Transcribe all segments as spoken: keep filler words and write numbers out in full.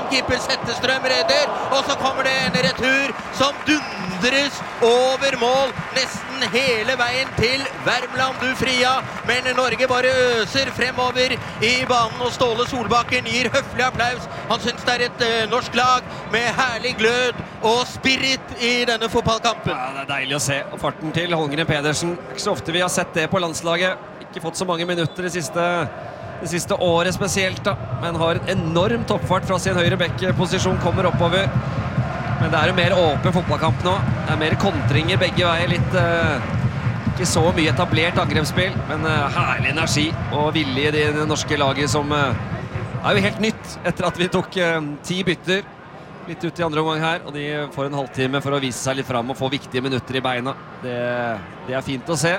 keeper Zetterstrøm redder, og så kommer det en retur som dundres over mål nesten hele veien til Värmland du fria, men Norge bare øser fremover i banen, og Ståle Solbakken gir høflig applaus. Han synes det er et uh, norsk lag med herlig glød og spirit i denne fotballkampen. Ja, det er deilig å se, og farten til Holmgren Pedersen, ikke så ofte vi har sett det på landslaget, ikke fått så mange minutter det siste, det siste året spesielt da, men har en enorm toppfart fra sin høyre bekk-posisjon, kommer oppover. Men det er jo mer åpen fotballkamp nå. Det er mer kontringer begge veier. Litt, uh, ikke så mye etablert angrepsspill, men uh, herlig energi og vilje i det, det norske laget som uh, er jo helt nytt etter at vi tok uh, ti bytter litt ut i andre omgang her. Og de får en halvtime for å vise seg litt frem og få viktige minutter i beina. Det, det er fint å se.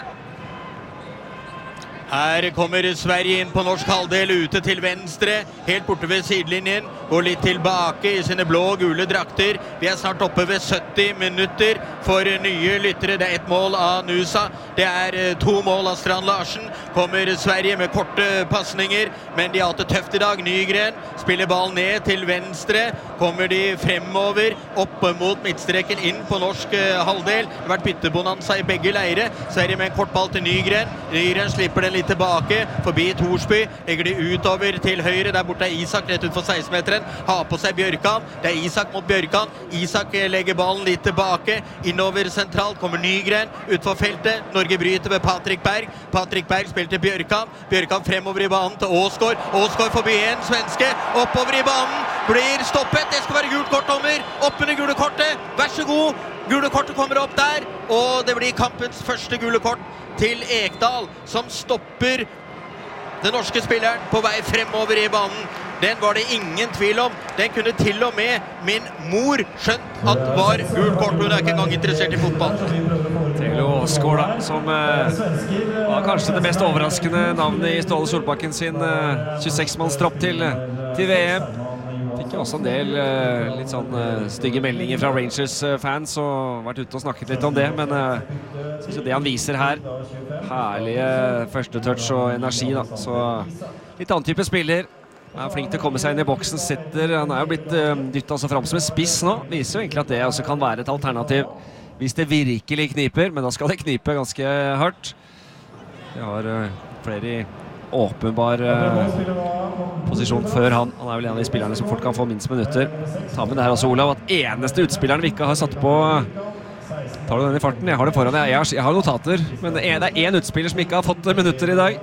Her kommer Sverige inn på norsk halvdel, ute til venstre, helt borte ved sidelinjen, går litt tilbake i sine blå og gule drakter. Vi er snart oppe ved sytti minutter for nye lyttere. Det er ett mål av Nusa, det er to mål av Strand Larsen. Kommer Sverige med korte passninger, men de har hatt det tøft i dag. Nygren spiller ballen ned til venstre, kommer de fremover, opp mot midtstreken inn på norsk halvdel. Det har vært byttebonanza i begge leire. Sverige med en kort ball til Nygren. Nygren slipper den litt tilbake, forbi Torsby, legger de utover til høyre, der borte er Isak rett ut for seksten-meteren, har på seg Bjørkan, det er Isak mot Bjørkan, Isak legger ballen litt tilbake, innover sentralt, kommer Nygren ut for feltet, Norge bryter ved Patrik Berg, Patrik Berg spiller til Bjørkan, Bjørkan fremover i banen til Åsgaard, Åsgaard forbi en svenske, oppover i banen, blir stoppet, det skal være gult kort, dommer, opp med det gule kortet, vær så god, gule kortet kommer opp der, og det blir kampens første gule kort til Ekdal, som stopper den norske spilleren på vei fremover i banen. Den var det ingen tvil om. Den kunne til og med min mor skjønt at var gult kort. Hun er ikke engang interessert i fotball. Theo Åsgaard da, som eh, var kanskje det mest overraskende navnet i Ståle Solbakken sin eh, tjueseks-mannstropp til, til V M. Fikk jo også en del uh, litt sånn uh, stygge meldinger fra Rangers-fans uh, og vært ute og snakket litt om det, men uh, synes jo det han viser her, herlige uh, første touch og energi da, så uh, litt annen type spiller, er flink til å komme seg inn i boksen, sitter, han er jo blitt uh, dyttet altså frem som en spiss nå, viser jo egentlig at det også kan være et alternativ hvis det virkelig kniper, men da skal det knipe ganske hardt. Vi har uh, flere i åpenbar uh, posisjon før han. Han er vel en av de spillerne som fort kan få minst minutter. Ta med det her også, Olav, at eneste utspilleren vi ikke har satt på. Tar du den i farten? Jeg har det foran. Jeg har, jeg har notater, men det er en utspiller som ikke har fått minutter i dag.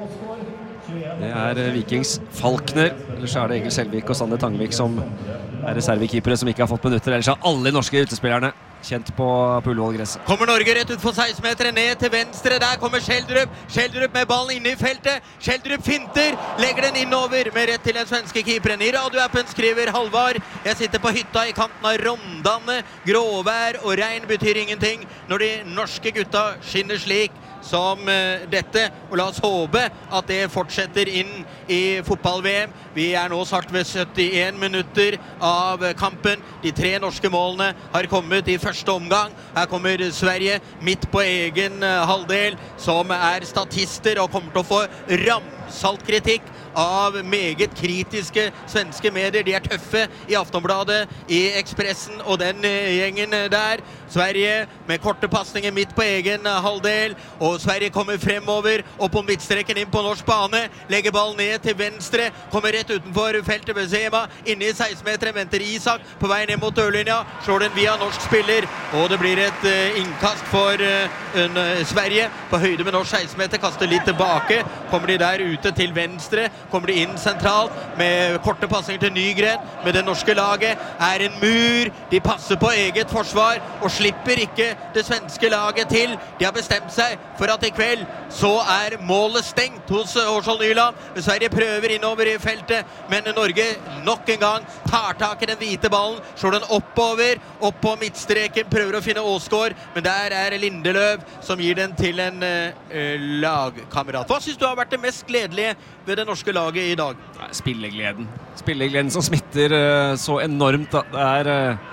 Det er Vikings Falkner. Ellers er det Egil Selvik og Sander Tangvik som er reservekeepere som ikke har fått minutter. Ellers er alle norske utespillerne kjent på Ullevål-gresset. Kommer Norge rett ut for seksten-meteren, ned til venstre, der kommer Schjelderup, Schjelderup med ballen inne i feltet, Schjelderup finter, legger den innover med rett til den svenske keeperen. I radioappen skriver Halvard, jeg sitter på hytta i kanten av Rondane, gråvær og regn betyr ingenting når de norske gutta skinner slik som uh, dette, og la oss håpe at det fortsetter inn i fotball-V M. Vi er nå snart ved syttien minutter av kampen. De tre norske målene har kommet i første omgang. Her kommer Sverige midt på egen uh, halvdel, som er statister og kommer til å få ramsalt kritikk av meget kritiske svenske medier. De er tøffe i Aftonbladet, i Expressen og den uh, gjengen der. Sverige med korte passninger midt på egen uh, halvdel, og Sverige kommer fremover, opp på midtstreken inn på norsk bane, legger ballen ned til venstre, kommer rett utenfor feltet ved Zema, inne i seksten-meteren, venter Isak på vei ned mot dørlinja, slår den via norsk spiller, og det blir et uh, innkast for uh, en, uh, Sverige, på høyde med norsk seksten-meter, kaster litt tilbake, kommer de der ute til venstre, kommer de inn sentralt, med korte passinger til Nygren, med det norske laget, er en mur, de passer på eget forsvar, og slipper ikke det svenske laget til. De har bestemt seg for at i kveld så er målet stengt hos Årsvoll Nyland. Sverige prøver innover i feltet, men Norge nok en gang tar tak i den hvite ballen, slår den oppover, opp på midtstreken, prøver å finne Åsgaard, men der er Lindeløv som gir den til en uh, lagkamerat. Hva synes du har vært det mest gledelige ved det norske laget i dag? Spillegleden. Spillegleden som smitter uh, så enormt. Da. Det er uh,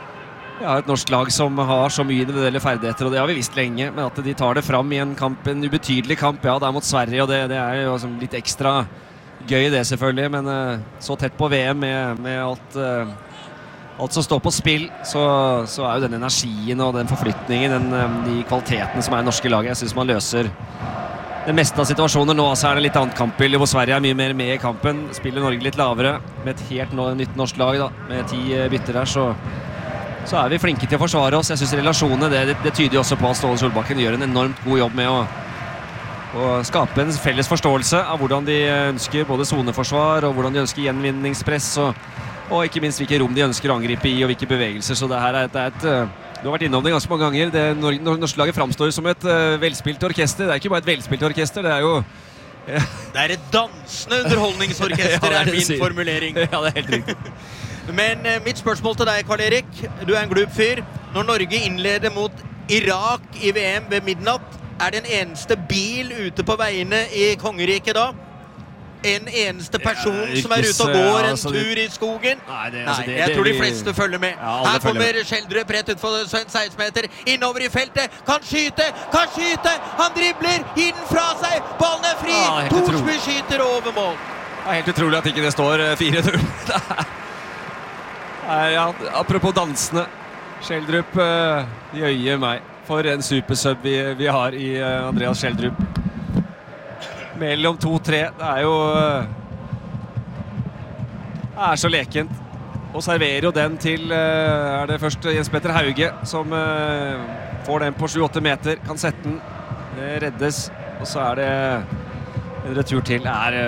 ja, et norsk lag som har så mye individuelle ferdigheter, og det har vi visst lenge, men at de tar det fram i en kamp, en ubetydelig kamp, ja, det er mot Sverige, og det, det er jo litt ekstra gøy det selvfølgelig, men uh, så tett på V M med, med alt, uh, alt som står på spill, så, så er jo den energien og den forflytningen, den, um, de kvalitetene som er i norske laget. Jeg synes man løser det meste av situasjoner nå, så er det litt annet kampbilde hvor Sverige er mye mer med i kampen. Spiller Norge litt lavere med et helt no- nytt norsk lag da, med ti uh, bytter der, så, så er vi flinke til å forsvare oss. Jeg synes relasjonene, det, det, det tyder jo også på at Ståle Solbakken gjør en enormt god jobb med å, å skape en felles forståelse av hvordan de ønsker både zoneforsvar og hvordan de ønsker gjenvinningspress, og, og ikke minst hvilke rom de ønsker å angripe i og hvilke bevegelser. Så det her er, det er et... Uh, Du har vært innom det ganske mange ganger. Det nor norske laget framstår som et uh, velspilt orkester. Det er ikke bare et velspilt orkester, det er jo... Ja. Det er et dansende underholdningsorkester, ja, er min sier. formulering. Ja, det er helt riktig. Men uh, mitt spørsmål til deg, Karl Erik. Du er en glupfyr. Når Norge innleder mot Irak i V M ved midnatt, er det en eneste bil ute på veiene i kongeriket da? En eneste person ja, som er ute og går en altså, tur i skogen? Nei, det, altså, det, Nei jeg det, tror de fleste følger med. Ja, Her kommer Schjelderup rett ut for seksten meter, innover i feltet, kan skyte, kan skyte, han dribler, gir den fra seg, ballen er fri, ja, Thorsby skyter over mål. Det er helt utrolig at ikke det står fire null. Ja, apropos dansene, Schjelderup uh, jøyer meg for en supersub vi, vi har i uh, Andreas Schjelderup. Mellom to tre, det er jo det er så lekent, og serverer jo den til er det først Jens Petter Hauge som får den på sju åtte meter, kan sette den, det reddes, og så er det en retur til, det er,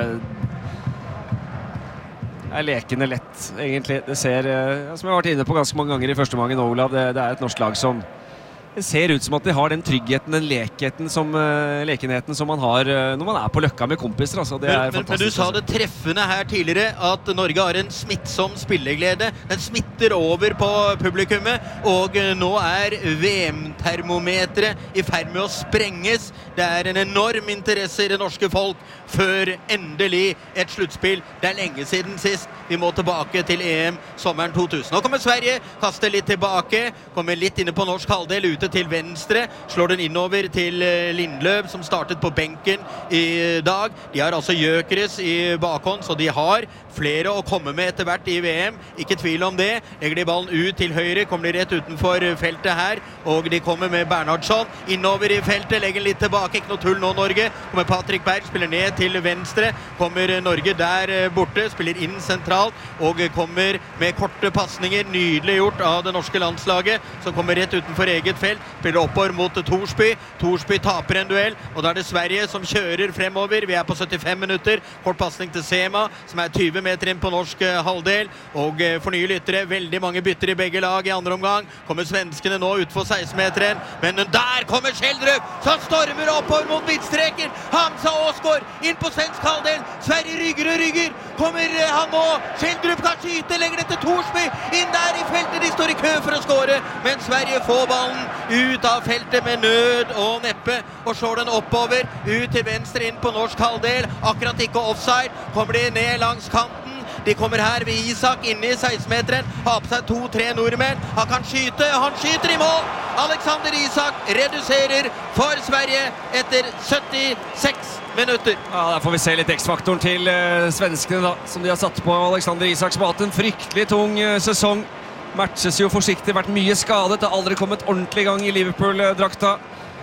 er lekende lett egentlig. Det ser, som jeg har vært inne på ganske mange ganger i første mangen, Olav, det, det er et norsk lag som det ser ut som at de har den tryggheten, den lekheten som, uh, lekenheten som man har uh, når man er på Løkka med kompiser. Altså. Det men, er men, men du sa det treffende her tidligere, at Norge har en smittsom spilleglede. Den smitter over på publikummet, og uh, nå er V M-termometeret i ferd med å sprenges. Det er en enorm interesse i det norske folk før endelig et sluttspill. Det er lenge siden sist. Vi må tilbake til E M sommeren to tusen. Nå kommer Sverige, kaster litt tilbake, kommer litt inne på norsk halvdel, ute til venstre, slår den innover til Lindløv, som startet på benken i dag. De har altså Gjøkeres i bakhånd, så de har flere å komme med etter hvert i V M. Ikke tvil om det. Legger de ballen ut til høyre, kommer de rett utenfor feltet her, og de kommer med Bernhardsson innover i feltet, legger litt tilbake, ikke noe tull nå Norge. Kommer Patrick Berg, spiller ned til venstre, kommer Norge der borte, spiller inn sentralt, og kommer med korte passninger, nydelig gjort av det norske landslaget, som kommer rett utenfor eget felt, spiller oppover mot Thorsby. Thorsby taper en duell, og da er det Sverige som kjører fremover. Vi er på syttifem minutter, kort passning til Sema, som er tyve meter inn på norsk halvdel, og for nye lyttere, veldig mange bytter i begge lag i andre omgang. Kommer svenskene nå utfor seksten-meteren, men der kommer Schjelderup, som stormer oppover mot midtstreken. Hamza Åsgaard inn på svensk halvdel, Sverige rygger og rygger, kommer han nå, Schjelderup kan skyte, legger det til Thorsby, inn der i feltet, de står i kø for å skåre, men Sverige får ballen ut av feltet med nød og neppe, og slår den oppover, ut til venstre inn på norsk halvdel, akkurat ikke offside, kommer de ned langs kanten. De kommer her ved Isak inne i seksten-meteren, har på seg to-tre nordmenn, han kan skyte, han skyter i mål! Alexander Isak reduserer for Sverige etter syttiseks minutter. Ja, der får vi se litt X-faktoren til uh, svenskene da, som de har satt på Alexander Isak, som har hatt en fryktelig tung uh, sesong. Matches jo forsiktig, vært mye skadet, det har aldri kommet ordentlig i gang i Liverpool-drakta.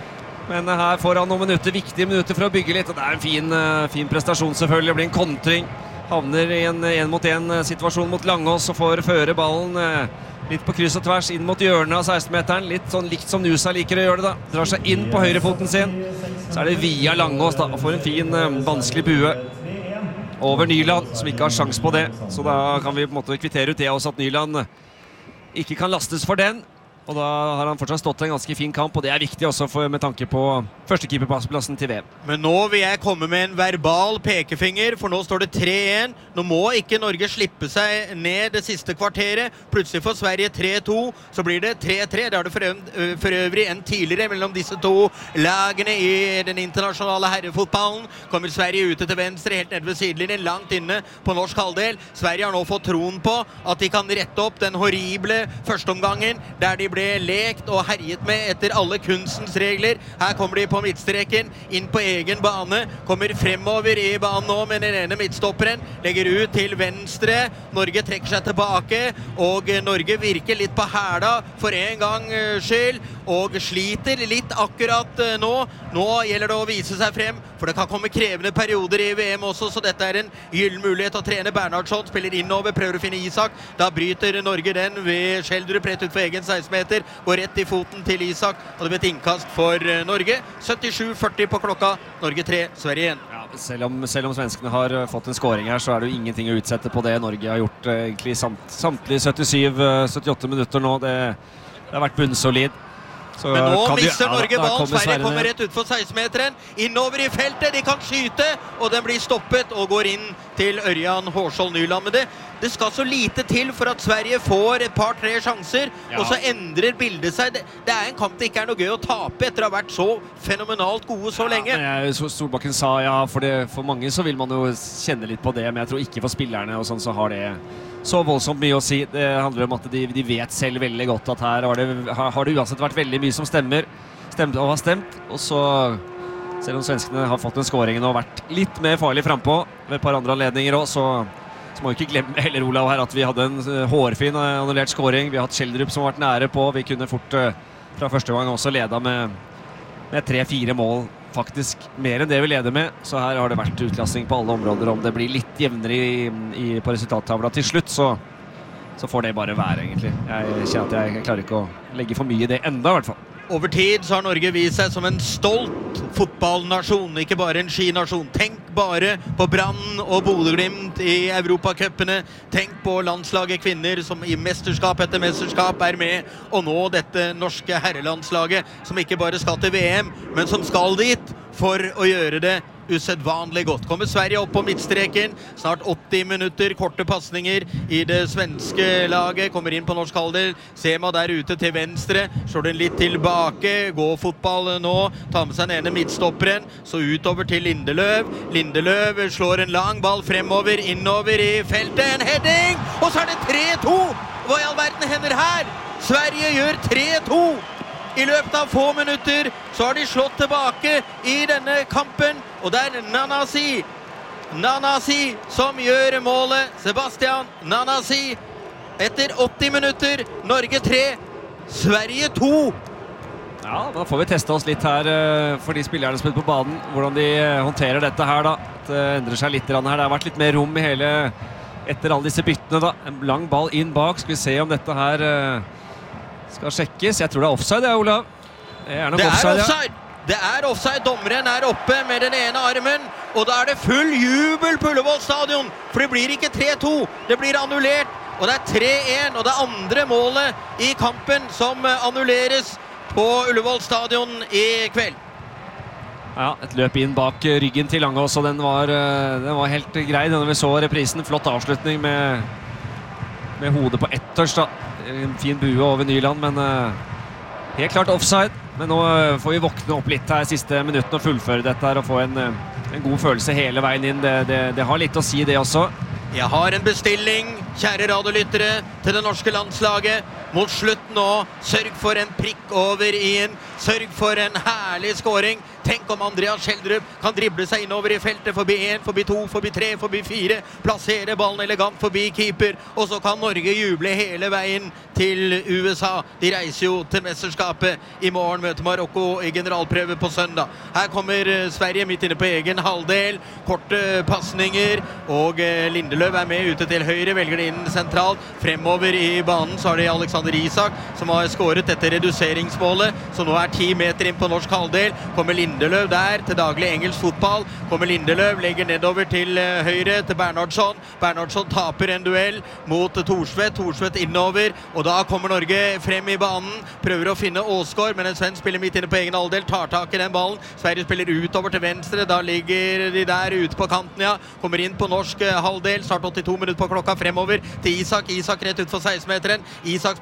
Men uh, her får han noen minutter, viktige minutter for å bygge litt, og det er en fin, uh, fin prestasjon selvfølgelig, det blir en kontring. Havner i en en mot en situasjon mot Langås og får føre ballen litt på kryss og tvers inn mot hjørnet av seksten-meteren. Litt sånn likt som Nusa liker å gjøre det da. Drar seg inn på høyrefoten sin. Så er det via Langås da, og får en fin, vanskelig bue over Nyland, som ikke har sjans på det. Så da kan vi på en måte kvittere ut det også, at Nyland ikke kan lastes for den. Og da har han fortsatt stått en ganske fin kamp, og det er viktig også for, med tanke på første keeperplassen til V M. Men nå vil jeg komme med en verbal pekefinger, for nå står det tre en. Nå må ikke Norge slippe seg ned det siste kvarteret. Plutselig får Sverige tre to, så blir det tre tre. Det har det for øvrig, for øvrig en tidligere mellom disse to lagene i den internasjonale herrefotballen. Kommer Sverige ute til venstre, helt nede ved sidelinjen, langt inne på norsk halvdel. Sverige har nå fått troen på at de kan rette opp den horrible førsteomgangen, der de ble ble lekt og herjet med etter alle kunstens regler. Her kommer de på midtstreken, inn på egen bane, kommer fremover i banen nå med den ene midtstopperen, legger ut til venstre, Norge trekker seg tilbake, og Norge virker litt på hæla for en gang skyld, og sliter litt akkurat nå. Nå gjelder det å vise seg frem, for det kan komme krevende perioder i V M også, så dette er en gyllen mulighet å trene. Bernhardsson spiller innover, prøver å finne Isak, da bryter Norge den ved Schjelderup rett ut for egen seksten meter, går rett i foten til Isak, og det blir et innkast for Norge. syttisju førti på klokka, Norge tre, Sverige én. Ja, selv om, selv om svenskene har fått en scoring her, så er det jo ingenting å utsette på det Norge har gjort egentlig samt, samtlige syttisju syttiåtte minutter nå. Det, det har vært bunnsolid. Så Men nå vi, mister ja, Norge ballen, Sverige Sverige kommer rett ut for seksten meteren, innover i feltet, de kan skyte, og den blir stoppet og går inn til Ørjan Hårskjold Nyland. Men det, det skal så lite til for at Sverige får et par-tre sjanser, ja. Og så endrer bildet seg. Det, det er en kamp det ikke er noe gøy å tape etter å ha vært så fenomenalt gode så lenge. Ja, men jeg, Solbakken sa ja, for, det, for mange så vil man jo kjenne litt på det, men jeg tror ikke for spillerne og sånn så har det så voldsomt mye å si. Det handler om at de, de vet selv veldig godt at her har det, har det uansett vært veldig mye som stemmer, stemt og har stemt, og så selv om svenskene har fått en scoring og vært litt mer farlig frempå ved et par andre anledninger også, så, så må vi ikke glemme heller, Olav, her at vi hadde en hårfin annullert scoring. Vi har hatt Schjelderup som har vært nære på. Vi kunne fort fra første gang også leda med, med tre-fire mål, faktisk mer enn det vi leder med, så her har det vært utklassing på alle områder. Om det blir litt jevnere i, i, på resultattavla til slutt, så, så får det bare være egentlig. Jeg kjenner at jeg, jeg klarer ikke å legge for mye i det enda i hvert fall. Over tid så har Norge vist seg som en stolt fotballnasjon, ikke bare en skinasjon. Tenk bare på Brann og Bodø/Glimt i Europacupene. Tenk på landslaget kvinner som i mesterskap etter mesterskap er med, og nå dette norske herrelandslaget som ikke bare skal til V M, men som skal dit for å gjøre det usedvanlig godt. Kommer Sverige opp på midtstreken, snart åtti minutter, korte passninger i det svenske laget, kommer inn på norsk halvdel, Sema der ute til venstre, slår den litt tilbake, går fotball nå, tar med seg den ene midtstopperen, så utover til Lindeløv, Lindeløv slår en lang ball fremover, innover i feltet, en heading, og så er det tre to! Hva i all verden hender her? Sverige gjør tre to! I løpet av få minutter så har de slått tilbake i denne kampen, og det er Nanasi, Nanasi som gjør målet. Sebastian Nanasi etter åtti minutter, Norge tre, Sverige to. Ja, da får vi teste oss litt her for de spillerne som er på banen, hvordan de håndterer dette her da. Det endrer seg litt her. Det har vært litt mer rom i hele, etter alle disse byttene da. En lang ball inn bak, skal vi se om dette her skal sjekkes. Jeg tror det er offside, ja, Olav. Det er, det er offside, offside! Ja. Det er offside. Dommeren er oppe med den ene armen, og da er det full jubel på Ullevål stadion, for det blir ikke tre to, det blir annullert, og det er tre én, og det er andre målet i kampen som annulleres på Ullevål stadion i kveld. Ja, et løp inn bak ryggen til Langås, og den var, den var helt grei når vi så reprisen. Flott avslutning med, med hodet på ett touch da. En fin bue over Nyland, men uh, helt klart offside. Men nå uh, får vi våkne opp litt her siste minutten og fullføre dette her og få en, uh, en god følelse hele veien inn. Det, det, det har litt å si det også. Jeg har en bestilling, kjære radiolyttere, til det norske landslaget. Mot slutt nå, sørg for en prikk over i-en, sørg for en herlig scoring. Tenk om Andreas Schjelderup kan drible seg innover i feltet, forbi en, forbi to, forbi tre, forbi fire, plassere ballen elegant forbi keeper, og så kan Norge juble hele veien til U S A. De reiser jo til mesterskapet i morgen, møter Marokko i generalprøve på søndag. Her kommer Sverige midt inne på egen halvdel, korte passninger, og Lindeløv er med ute til høyre, velger det inn sentralt, fremover i banen, så har de Alexander Isak, som har skåret dette reduseringsmålet, så nå er ti meter inn på norsk halvdel, kommer Lindeløv der, til daglig engelsk fotball, kommer Lindeløv, legger nedover til høyre, til Bernhardsson, Bernhardsson taper en duell mot Thorsvedt, Thorsvedt innover, og da kommer Norge frem i banen, prøver å finne Åsgaard, men en svensk spiller midt inne på egen halvdel, tar tak i den ballen, Sverige spiller utover til venstre, da ligger de der ute på kanten, ja, kommer inn på norsk halvdel, snart åttito minutter på klokka, fremover til Isak, Isak rett ut for seksten meteren, Isak spiller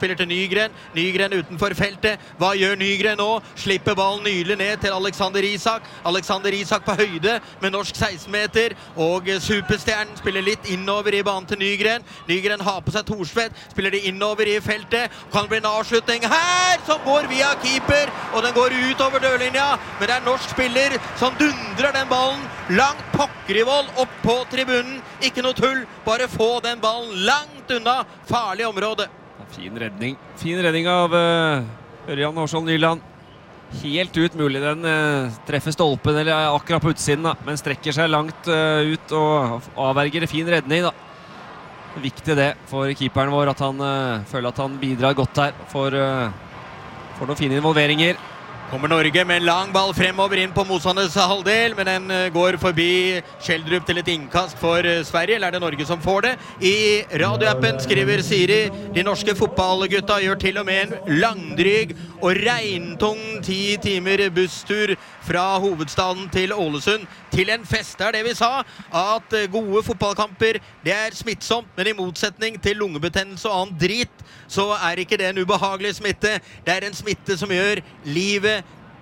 spiller til Nygren. Nygren utenfor feltet. Hva gjør Nygren nå? Slipper ballen nylig ned til Alexander Isak. Alexander Isak på høyde med norsk seksten meter. Og superstjernen spiller litt innover i banen til Nygren. Nygren har på seg Thorsvedt. Spiller det innover i feltet. Kan det bli en avslutning her som går via keeper. Og den går ut over dørlinja. Men det er norsk spiller som dundrer den ballen langt pokker i vold opp på tribunen. Ikke noe tull. Bare få den ballen langt unna farlig område. Fin redning. Fin redning av uh, Ørjan Hårsvold Nyland. Helt ut mulig den uh, treffer stolpen eller akkurat på utsiden da, men strekker seg langt uh, ut og avverger en fin redning da. Viktig det for keeperen vår at han uh, føler at han bidrar godt her for, uh, for noen fine involveringer. Kommer Norge med en lang ball fremover inn på motstanders halvdel, men den går forbi Schjelderup til et innkast for Sverige, eller er det Norge som får det? I radioappen skriver Siri, de norske fotballgutta gjør til og med en langdryg og regntung ti timer busstur fra hovedstaden til Ålesund til en fest. Det er det vi sa, at gode fotballkamper, det er smittsomt, men i motsetning til lungebetennelse og annen drit, så er ikke det en ubehagelig smitte. Det er en smitte som gjør livet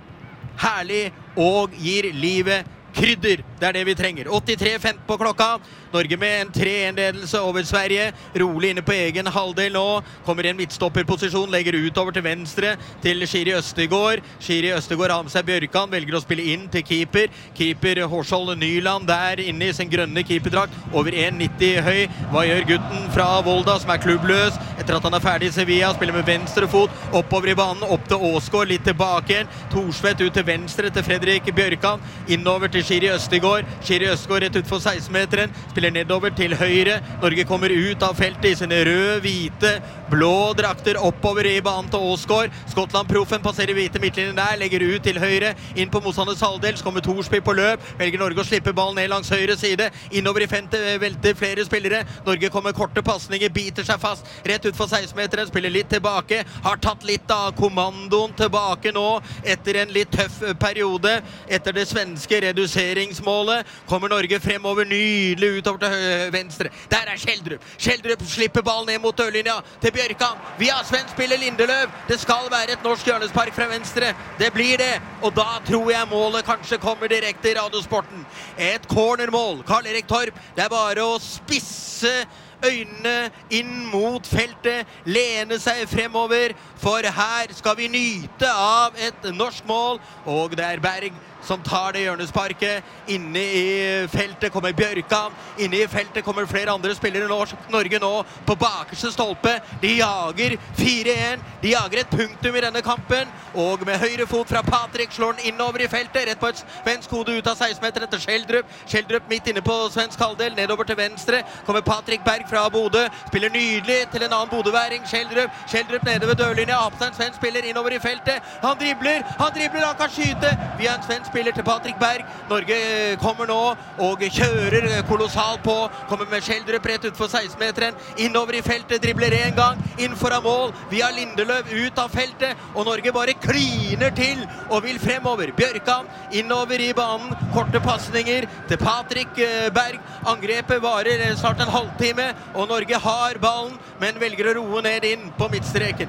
herlig og gir livet krydder. Det er det vi trenger. åttitre femten på klokka. Norge med en tre en ledelse over Sverige. Rolig inne på egen halvdel nå. Kommer i en midtstopperposisjon, legger ut over til venstre til Shiri Østegård. Shiri Østegård har med seg Bjørkan, velger å spille inn til keeper. Keeper Hårsvold Nyland der inne i sin grønne keeperdrakt. Over en nitti høy. Hva gjør gutten fra Volda som er klubbløs? Etter at han er ferdig i Sevilla, spiller med venstre fot. Oppover i banen, opp til Åsgaard, litt tilbake igjen. Thorsvedt ut til venstre til Fredrik Bjørkan. Innover til Shiri Østegård. Shiri Østegård rett ut for seksten-meteren. Spiller nedover til høyre. Norge kommer ut av feltet i sine røde, hvite, blå drakter oppover i banen til Åsgaard. Skottland-proffen passerer hvite midtlinjen der, legger ut til høyre, inn på motstanders halvdel, så kommer Thorsby på løp, velger Norge å slippe ballen ned langs høyre side, innover i femte velter flere spillere. Norge kommer korte passninger, biter seg fast, rett ut for seksten-meteren, spiller litt tilbake, har tatt litt av kommandoen tilbake nå, etter en litt tøff periode, etter det svenske reduseringsmålet, kommer Norge fremover nydelig utover til venstre. Der er Schjelderup. Schjelderup slipper ballen ned mot dørlinja til Bjørkan. Via svensk spiller Lindeløv. Det skal være et norsk hjørnespark fra venstre. Det blir det. Og da tror jeg målet kanskje kommer direkte i Radiosporten. Et cornermål. Karl Erik Torp. Det er bare å spisse øynene inn mot feltet, lene seg fremover, for her skal vi nyte av et norsk mål, og det er Berg som tar det hjørnesparket. Inne i feltet kommer Bjørkan, inne i feltet kommer flere andre spillere. Norge nå på bakerste stolpe, de jager fire en, de jager et punktum i denne kampen, og med høyre fot fra Patrik slår den innover i feltet, rett på et svensk hode ut av seksten-meteren til Schjelderup. Schjelderup midt inne på svensk halvdel, nedover til venstre, kommer Patrik Berg fra Bodø, spiller nydelig til en annen Bodøværing, Schjelderup, Schjelderup nede ved dørlinja, har på seg en svensk spiller innover i feltet, han dribler, han dribler, han kan skyte, via en svensk spiller til Patrik Berg. Norge kommer nå og kjører kolossalt på, kommer med Schjelderup rett ut for seksten-meteren, innover i feltet, dribler en gang, inn foran mål, via Lindeløv ut av feltet, og Norge bare kliner til og vil fremover. Bjørkan innover i banen, korte passninger til Patrik Berg, angrepet varer snart en halvtime, og Norge har ballen, men velger å roe ned inn på midtstreken.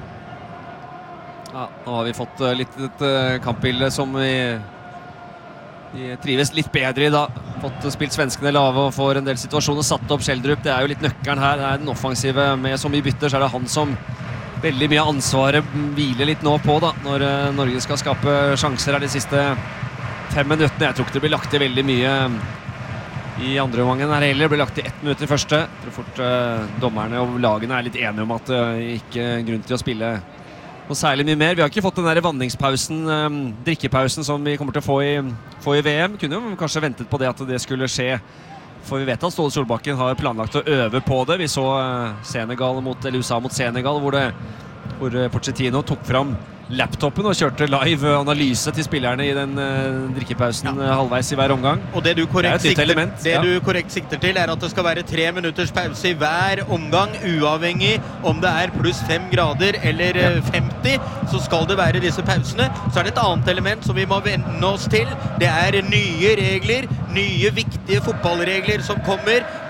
Ja, nå har vi fått litt et kampbilde som vi, vi trives litt bedre i da. Fått spilt svenskene lave og får en del situasjoner satt opp. Schjelderup, det er jo litt nøkkeren her. Det er den offensive med så mye bytter, så er det han som veldig mye ansvaret hviler litt nå på da, når Norge skal skape sjanser her de siste fem minuttene. Jeg tror ikke det blir lagt til veldig mye i andre omgangen her heller. Det blir lagt til ett minutt i første. Jeg tror fort uh, dommerne og lagene er litt enige om at det uh, ikke er grunn til å spille noe særlig mye mer. Vi har ikke fått den der vanningspausen, um, drikkepausen som vi kommer til å få i, få i V M. Kunne jo kanskje ventet på det at det skulle skje, for vi vet at Ståle Solbakken har planlagt å øve på det. Vi så uh, Senegal mot, eller U S A mot Senegal, hvor, det, hvor uh, Pochettino tok fram laptopen og kjørte live analyse til spillerne i den uh, drikkepausen ja. halvveis i hver omgang. Og det du korrekt, det sikter, element, det ja. du korrekt sikter til er at det skal være tre minutters pause i hver omgang, uavhengig om det er pluss fem grader eller ja. femti, så skal det være disse pausene. Så er det et annet element som vi må venne oss til. Det er nye regler, nye viktige fotballregler som kommer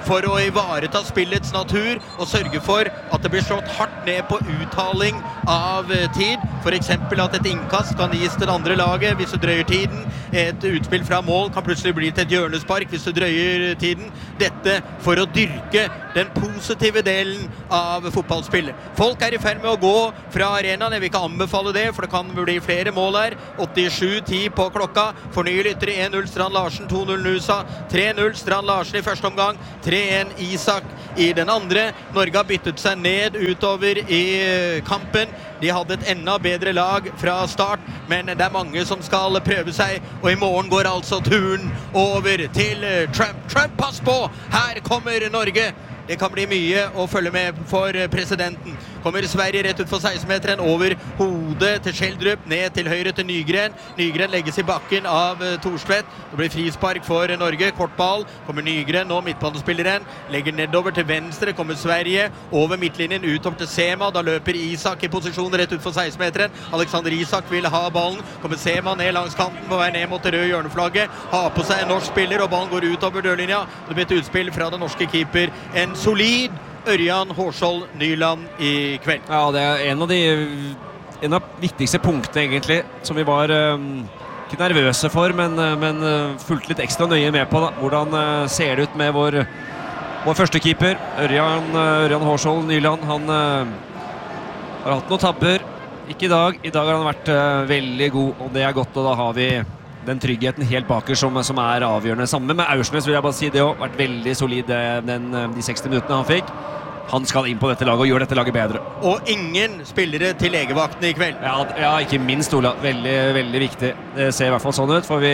for å ivareta spillets natur og sørge for at det blir slått hardt ned på uttaling av tid. For eksempel at et innkast kan gis til det andre laget hvis du drøyer tiden. Et utspill fra mål kan plutselig bli til et hjørnespark hvis du drøyer tiden. Dette for å dyrke den positive delen av fotballspillet. Folk er i ferd med å gå fra arenaen. Jeg vil ikke anbefale det, for det kan bli flere mål her. åttisju ti på klokka. Fornye lytter en null Strand Larsen, to null Nusa. tre null Strand Larsen i første omgang. tre en Isak i den andre. Norge har byttet seg ned utover i kampen. De hadde et enda bedre lag fra start, men det er mange som skal prøve seg, og i morgen går altså turen over til Trump. Trump, pass på! Her kommer Norge! Det kan bli mye å følge med for presidenten. Kommer Sverige rett ut for seksten-meteren, over hodet til Schjelderup, ned til høyre til Nygren. Nygren legges i bakken av Thorstvedt. Det blir frispark for Norge, kortball. Kommer Nygren, nå midtbanespilleren. Legger nedover til venstre, kommer Sverige. Over midtlinjen, utover til Sema. Da løper Isak i posisjon rett ut for seksten-meteren. Alexander Isak vil ha ballen. Kommer Sema ned langs kanten, på vei ned mot det røde hjørneflagget. Har på seg en norsk spiller, og ballen går utover dørlinja. Det blir et utspill fra den norske keeper. En solid Ørjan Hårskjold Nyland i kveld. Ja, det er en av de en av viktigste punktene egentlig, som vi var um, ikke nervøse for, men, men uh, fulgte litt ekstra nøye med på da. Hvordan uh, ser det ut med vår, vår første keeper, Ørjan, uh, Ørjan Hårskjold Nyland. Han uh, har hatt noen tabber, ikke i dag. I dag har han vært uh, veldig god, og det er godt, og da har vi den tryggheten helt baker som, som er avgjørende. Sammen med Aursnes vil jeg bare si det også. Vært veldig solid den, de seksti minuttene han fikk. Han skal inn på dette laget og gjøre dette laget bedre. Og ingen spillere til legevakten i kveld. Ja, ja, ikke minst Ola. Veldig, veldig viktig. Det ser i hvert fall sånn ut, for vi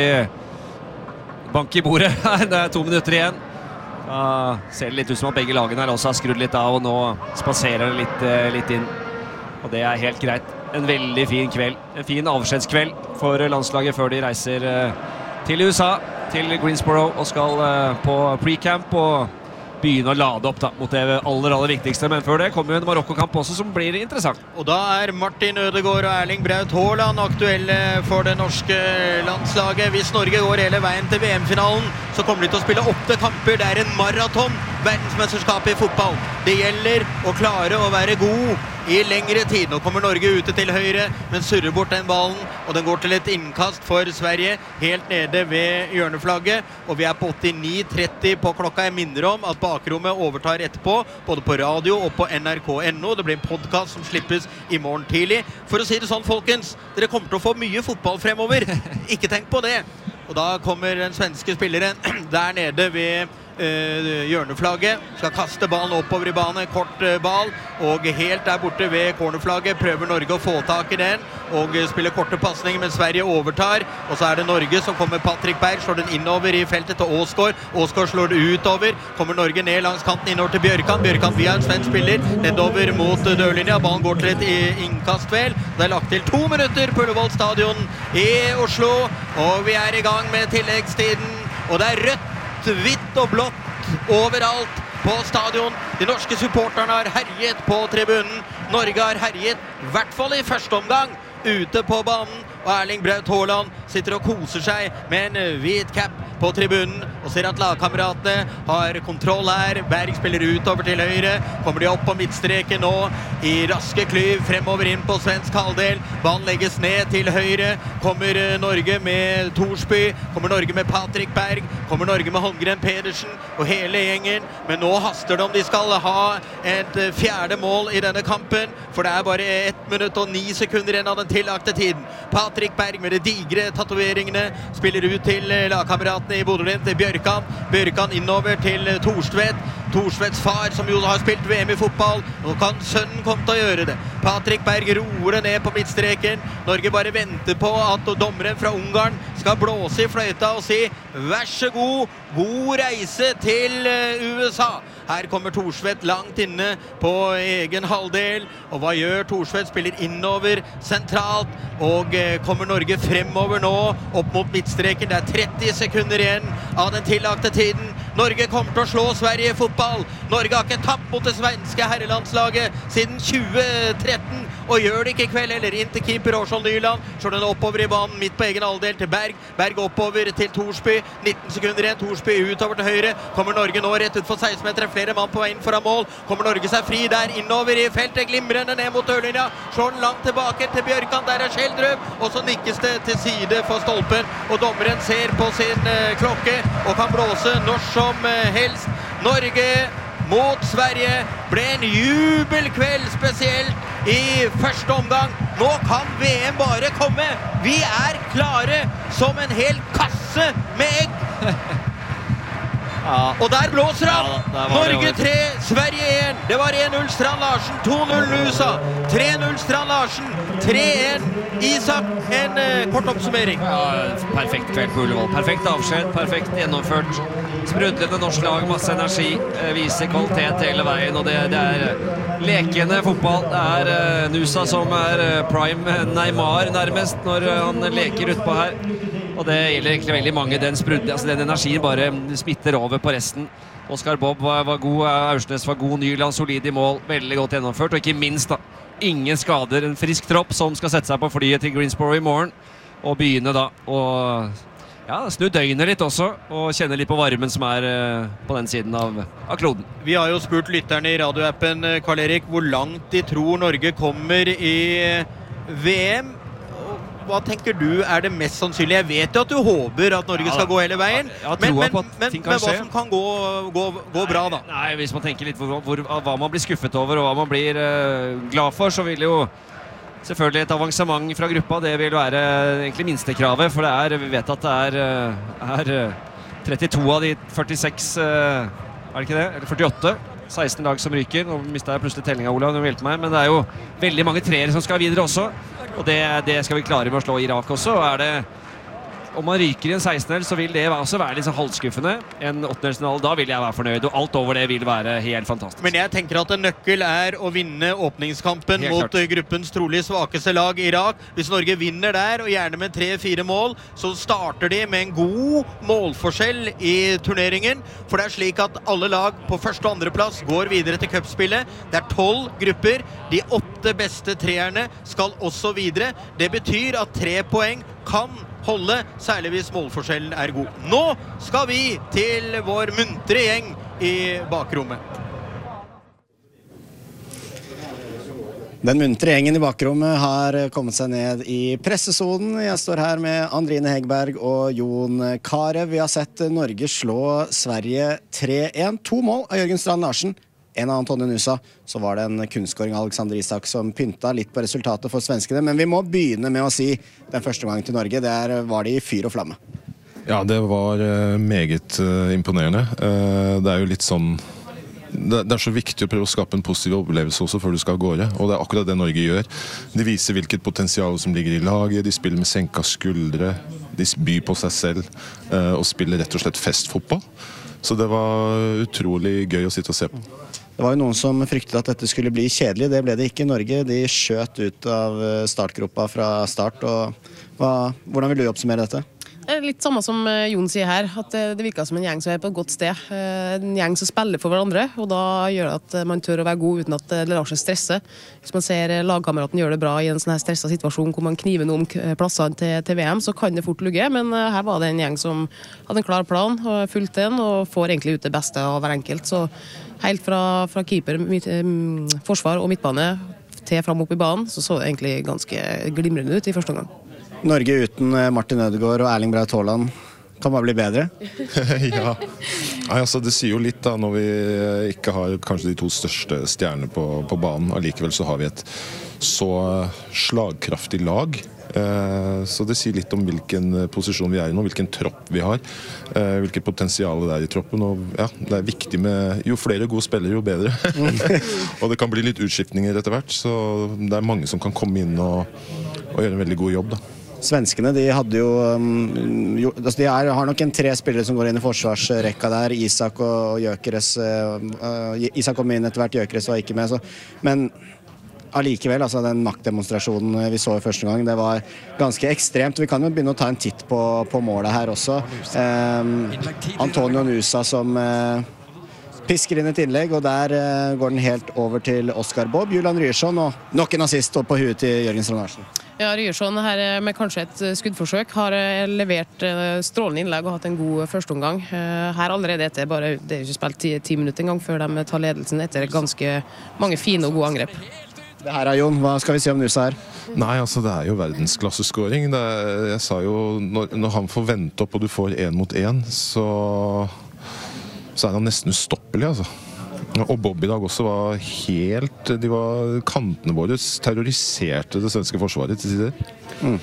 banker i bordet. Det er to minutter igjen. Da ser det litt ut som at begge lagene her også har skrudd litt av, og nå spaserer det litt, litt inn. Og det er helt greit. En veldig fin kveld. En fin avskjedskveld for landslaget før de reiser til U S A, til Greensboro, og skal på pre-camp og begynne å lade opp da, mot det aller, aller viktigste. Men før det kommer jo en Marokko-kamp også som blir interessant. Og da er Martin Ødegaard og Erling Braut Haaland aktuelle for det norske landslaget. Hvis Norge går hele veien til V M-finalen, så kommer de til å spille åtte kamper. Det er en maraton, verdensmesterskapet i fotball. Det gjelder å klare å være god i lengre tid. Nå kommer Norge ute til høyre, men surrer bort den ballen, og den går til et innkast for Sverige, helt nede ved hjørneflagget, og vi er på åttini tretti på klokka. Jeg minner om at bakrommet overtar etterpå, både på radio og på N R K punktum N O. Det blir en podcast som slippes i morgen tidlig. For å si det sånn, folkens, dere kommer til å få mye fotball fremover. Ikke tenk på det. Og da kommer den svenske spilleren der nede ved Uh, hjørneflagget, skal kaste ballen oppover i banen, kort uh, ball, og helt der borte ved cornerflagget prøver Norge å få tak i den, og uh, spiller korte passninger, men Sverige overtar, og så er det Norge som kommer. Patrick Berg slår den innover i feltet til Åsgaard, Åsgaard slår det utover, kommer Norge ned langs kanten innover til Bjørkan, Bjørkan via en svensk spiller, nedover mot uh, dørlinja, ballen går til et innkast vel, det er lagt til to minutter på Ullevål stadion i Oslo, og vi er i gang med tilleggstiden, og det er rødt, hvitt og blått overalt på stadion. De norske supporterne har herjet på tribunen. Norge har herjet, i hvert fall i første omgang, ute på banen. Og Erling Braut Haaland sitter og koser seg med en hvit cap på tribunen og ser at lagkameratene har kontroll her. Berg spiller utover til høyre. Kommer de opp på midtstreken nå i raske klyv fremover inn på svensk halvdel. Ballen legges ned til høyre. Kommer Norge med Torsby. Kommer Norge med Patrick Berg. Kommer Norge med Holmgren Pedersen og hele gjengen. Men nå haster det om de skal ha et fjerde mål i denne kampen. For det er bare ett minutt og ni sekunder igjen av den tillagte tiden. Patrick Berg med de digre tatoveringene spiller ut til lagkameratene i Bodølint, til Bjørkan. Bjørkan innover til Thorstvedt. Thorstvedts far, som jo har spilt V M i fotball. Nå kan sønnen komme til å gjøre det. Patrick Berg roer det ned på midtstreken. Norge bare venter på at dommeren fra Ungarn skal blåse i fløyta og si vær så god, god reise til U S A. Her kommer Thorstvedt langt inne på egen halvdel. Og hva gjør Thorstvedt? Spiller innover sentralt. Og kommer Norge fremover nå, opp mot midtstreken. Det er tretti sekunder igjen av den tillagte tiden. Norge kommer til å slå Sverige i fotball. Norge har ikke tapt mot det svenske herrelandslaget siden tjue tretten, og gjør det ikke i kveld heller. Inn til keeper Årsvold Nyland, slår den oppover i banen, midt på egen halvdel til Berg. Berg oppover til Torsby, nitten sekunder igjen, Torsby utover til høyre. Kommer Norge nå rett ut for seksten meter, flere mann på vei inn foran mål. Kommer Norge seg fri der, innover i feltet, glimrende ned mot dørlinja. Slår den langt tilbake til Bjørkan, der er Schjelderup, og så nikkes det til side for stolpen, og dommeren ser på sin uh, klokke og kan blåse når som uh, helst. Norge mot Sverige ble en jubelkveld, spesielt i første omgang. Nå kan V M bare komme. Vi er klare som en hel kasse med egg. Ja. Og der blåser han! Ja, Norge tre, Sverige én. Det var en null Strand Larsen, to null Nusa, tre null Strand Larsen, tre én Isak. En uh, kort oppsummering. Ja, perfekt kveld på Ullevål. Perfekt avskjed, perfekt gjennomført. Sprudlende norsk lag, masse energi, viser kvalitet hele veien, og det, det er lekende fotball. Det er uh, Nusa som er uh, prime Neymar nærmest når uh, han leker utpå her. Og det gjelder egentlig veldig mange. Den, sprudde, altså den energien bare smitter over på resten. Oskar Bob var, var god, Aursnes var god, Nyland solid i mål, veldig godt gjennomført, og ikke minst da, ingen skader. En frisk tropp som skal sette seg på flyet til Greensboro i morgen, og begynne da, og ja, snu døgnet litt også, og kjenne litt på varmen som er uh, på den siden av, av kloden. Vi har jo spurt lytterne i radioappen, Karl Erik, hvor langt de tror Norge kommer i V M. Hva tenker du er det mest sannsynlige? Jeg vet jo at du håper at Norge ja, skal gå hele veien, ja, men, men, men, men, men hva som kan gå, gå, gå bra da? Nei, hvis man tenker litt hvor, hvor, hva man blir skuffet over og hva man blir uh, glad for, så vil jo selvfølgelig et avansement fra gruppa, det vil være egentlig minstekravet, for det er, vi vet at det er, er trettito av de førtiseks, er det ikke det? Eller førtiåtte? seksten lag som ryker. Nå mistet jeg plutselig tellinga, Olav, du hjelper meg, men det er jo veldig mange treere som skal videre også, og det, det skal vi klare med å slå Irak også. Er det, om man ryker i en sekstendel, så vil det også være litt sånn halvskuffende. En åttendelsfinale, da vil jeg være fornøyd, og alt over det vil være helt fantastisk. Men jeg tenker at en nøkkel er å vinne åpningskampen helt mot klart. Gruppens trolig svakeste lag, Irak. Hvis Norge vinner der, og gjerne med tre-fire mål, så starter de med en god målforskjell i turneringen. For det er slik at alle lag på første og andre plass går videre til cupspillet. Det er tolv grupper. De åtte beste treerne skal også videre. Det betyr at tre poeng kan holde, særlig hvis målforskjellen er god. Nå skal vi til vår muntre gjeng i bakrommet. Den muntre gjengen i bakrommet har kommet seg ned i pressesonen. Jeg står her med Andrine Hegberg og Jon Carew. Vi har sett Norge slå Sverige tre én. To mål av Jørgen Strand Larsen. En av Antonio Nusa, så var det en kunstskåring Alexander Isak som pynta litt på resultatet for svenskene. Men vi må begynne med å si den første gangen til Norge, der var de i fyr og flamme. Ja, det var uh, meget uh, imponerende. Uh, det er jo litt sånn, det, det er så viktig å prøve å skape en positiv opplevelse også før du skal av gårde, og det er akkurat det Norge gjør. De viser hvilket potensial som ligger i laget, de spiller med senka skuldre, de byr på seg selv uh, og spiller rett og slett festfotball. Så det var utrolig gøy å sitte og se på. Det var jo noen som fryktet at dette skulle bli kjedelig. Det ble det ikke i Norge. De skjøt ut av startgruppa fra start. Og hva, hvordan vil du oppsummere dette? Litt samme som Jon sier her, at det virker som en gjeng som er på et godt sted. En gjeng som spiller for hverandre, og da gjør det at man tør å være god uten at det lar seg stresse. Hvis man ser lagkameraten gjøre det bra i en sånn her stresset situasjon hvor man kniver noe om plassene til, til V M, så kan det fort lugge, men her var det en gjeng som hadde en klar plan og fulgte den, og får egentlig ut det beste av hver enkelt. Så helt fra, fra keeper, midt, um, forsvar og midtbane til fram opp i banen, så så det egentlig ganske glimrende ut i første omgang. Norge uten Martin Ødegaard og Erling Braut Haaland kan bare bli bedre. Ja, altså, det sier jo litt da, når vi ikke har kanskje de to største stjernene på, på banen. Allikevel så har vi et så slagkraftig lag. Eh, så det sier litt om hvilken posisjon vi er i nå, hvilken tropp vi har, eh, hvilket potensial det er i troppen. Og ja, det er viktig med jo flere gode spillere, jo bedre. Og det kan bli litt utskiftninger etter hvert, så det er mange som kan komme inn og, og gjøre en veldig god jobb da. Svenskene, de hadde jo, um, jo altså de er, har nok en tre spillere som går inn i forsvarsrekka der, Isak og Gyökeres. Uh, Isak kom inn etter hvert, Gyökeres var ikke med, så. Men allikevel, altså den maktdemonstrasjonen vi så i første gang, det var ganske ekstremt. Vi kan jo begynne å ta en titt på, på målet her også. Eh, Antonio Nusa som eh, pisker inn et innlegg, og der eh, går den helt over til Oskar Bob. Julian Ryerson, og nok en assist opp på huet til Jørgen Strand Larsen. Ja, Ryerson her med kanskje et skuddforsøk har levert strålende innlegg og hatt en god førsteomgang. Her allerede etter, bare, det er jo ikke spilt ti, ti minutter en gang før de tar ledelsen etter ganske mange fine og gode angrep. Det her er Jon, hva skal vi si om Nusa her? Nei, altså det er jo verdensklasseskåring. Det er, jeg sa jo, når, når han får vente opp og du får en mot en, så, så er han nesten ustoppelig, altså. Og Bob i dag også var helt, de var kantene våre terroriserte det svenske forsvaret til tider. Mm.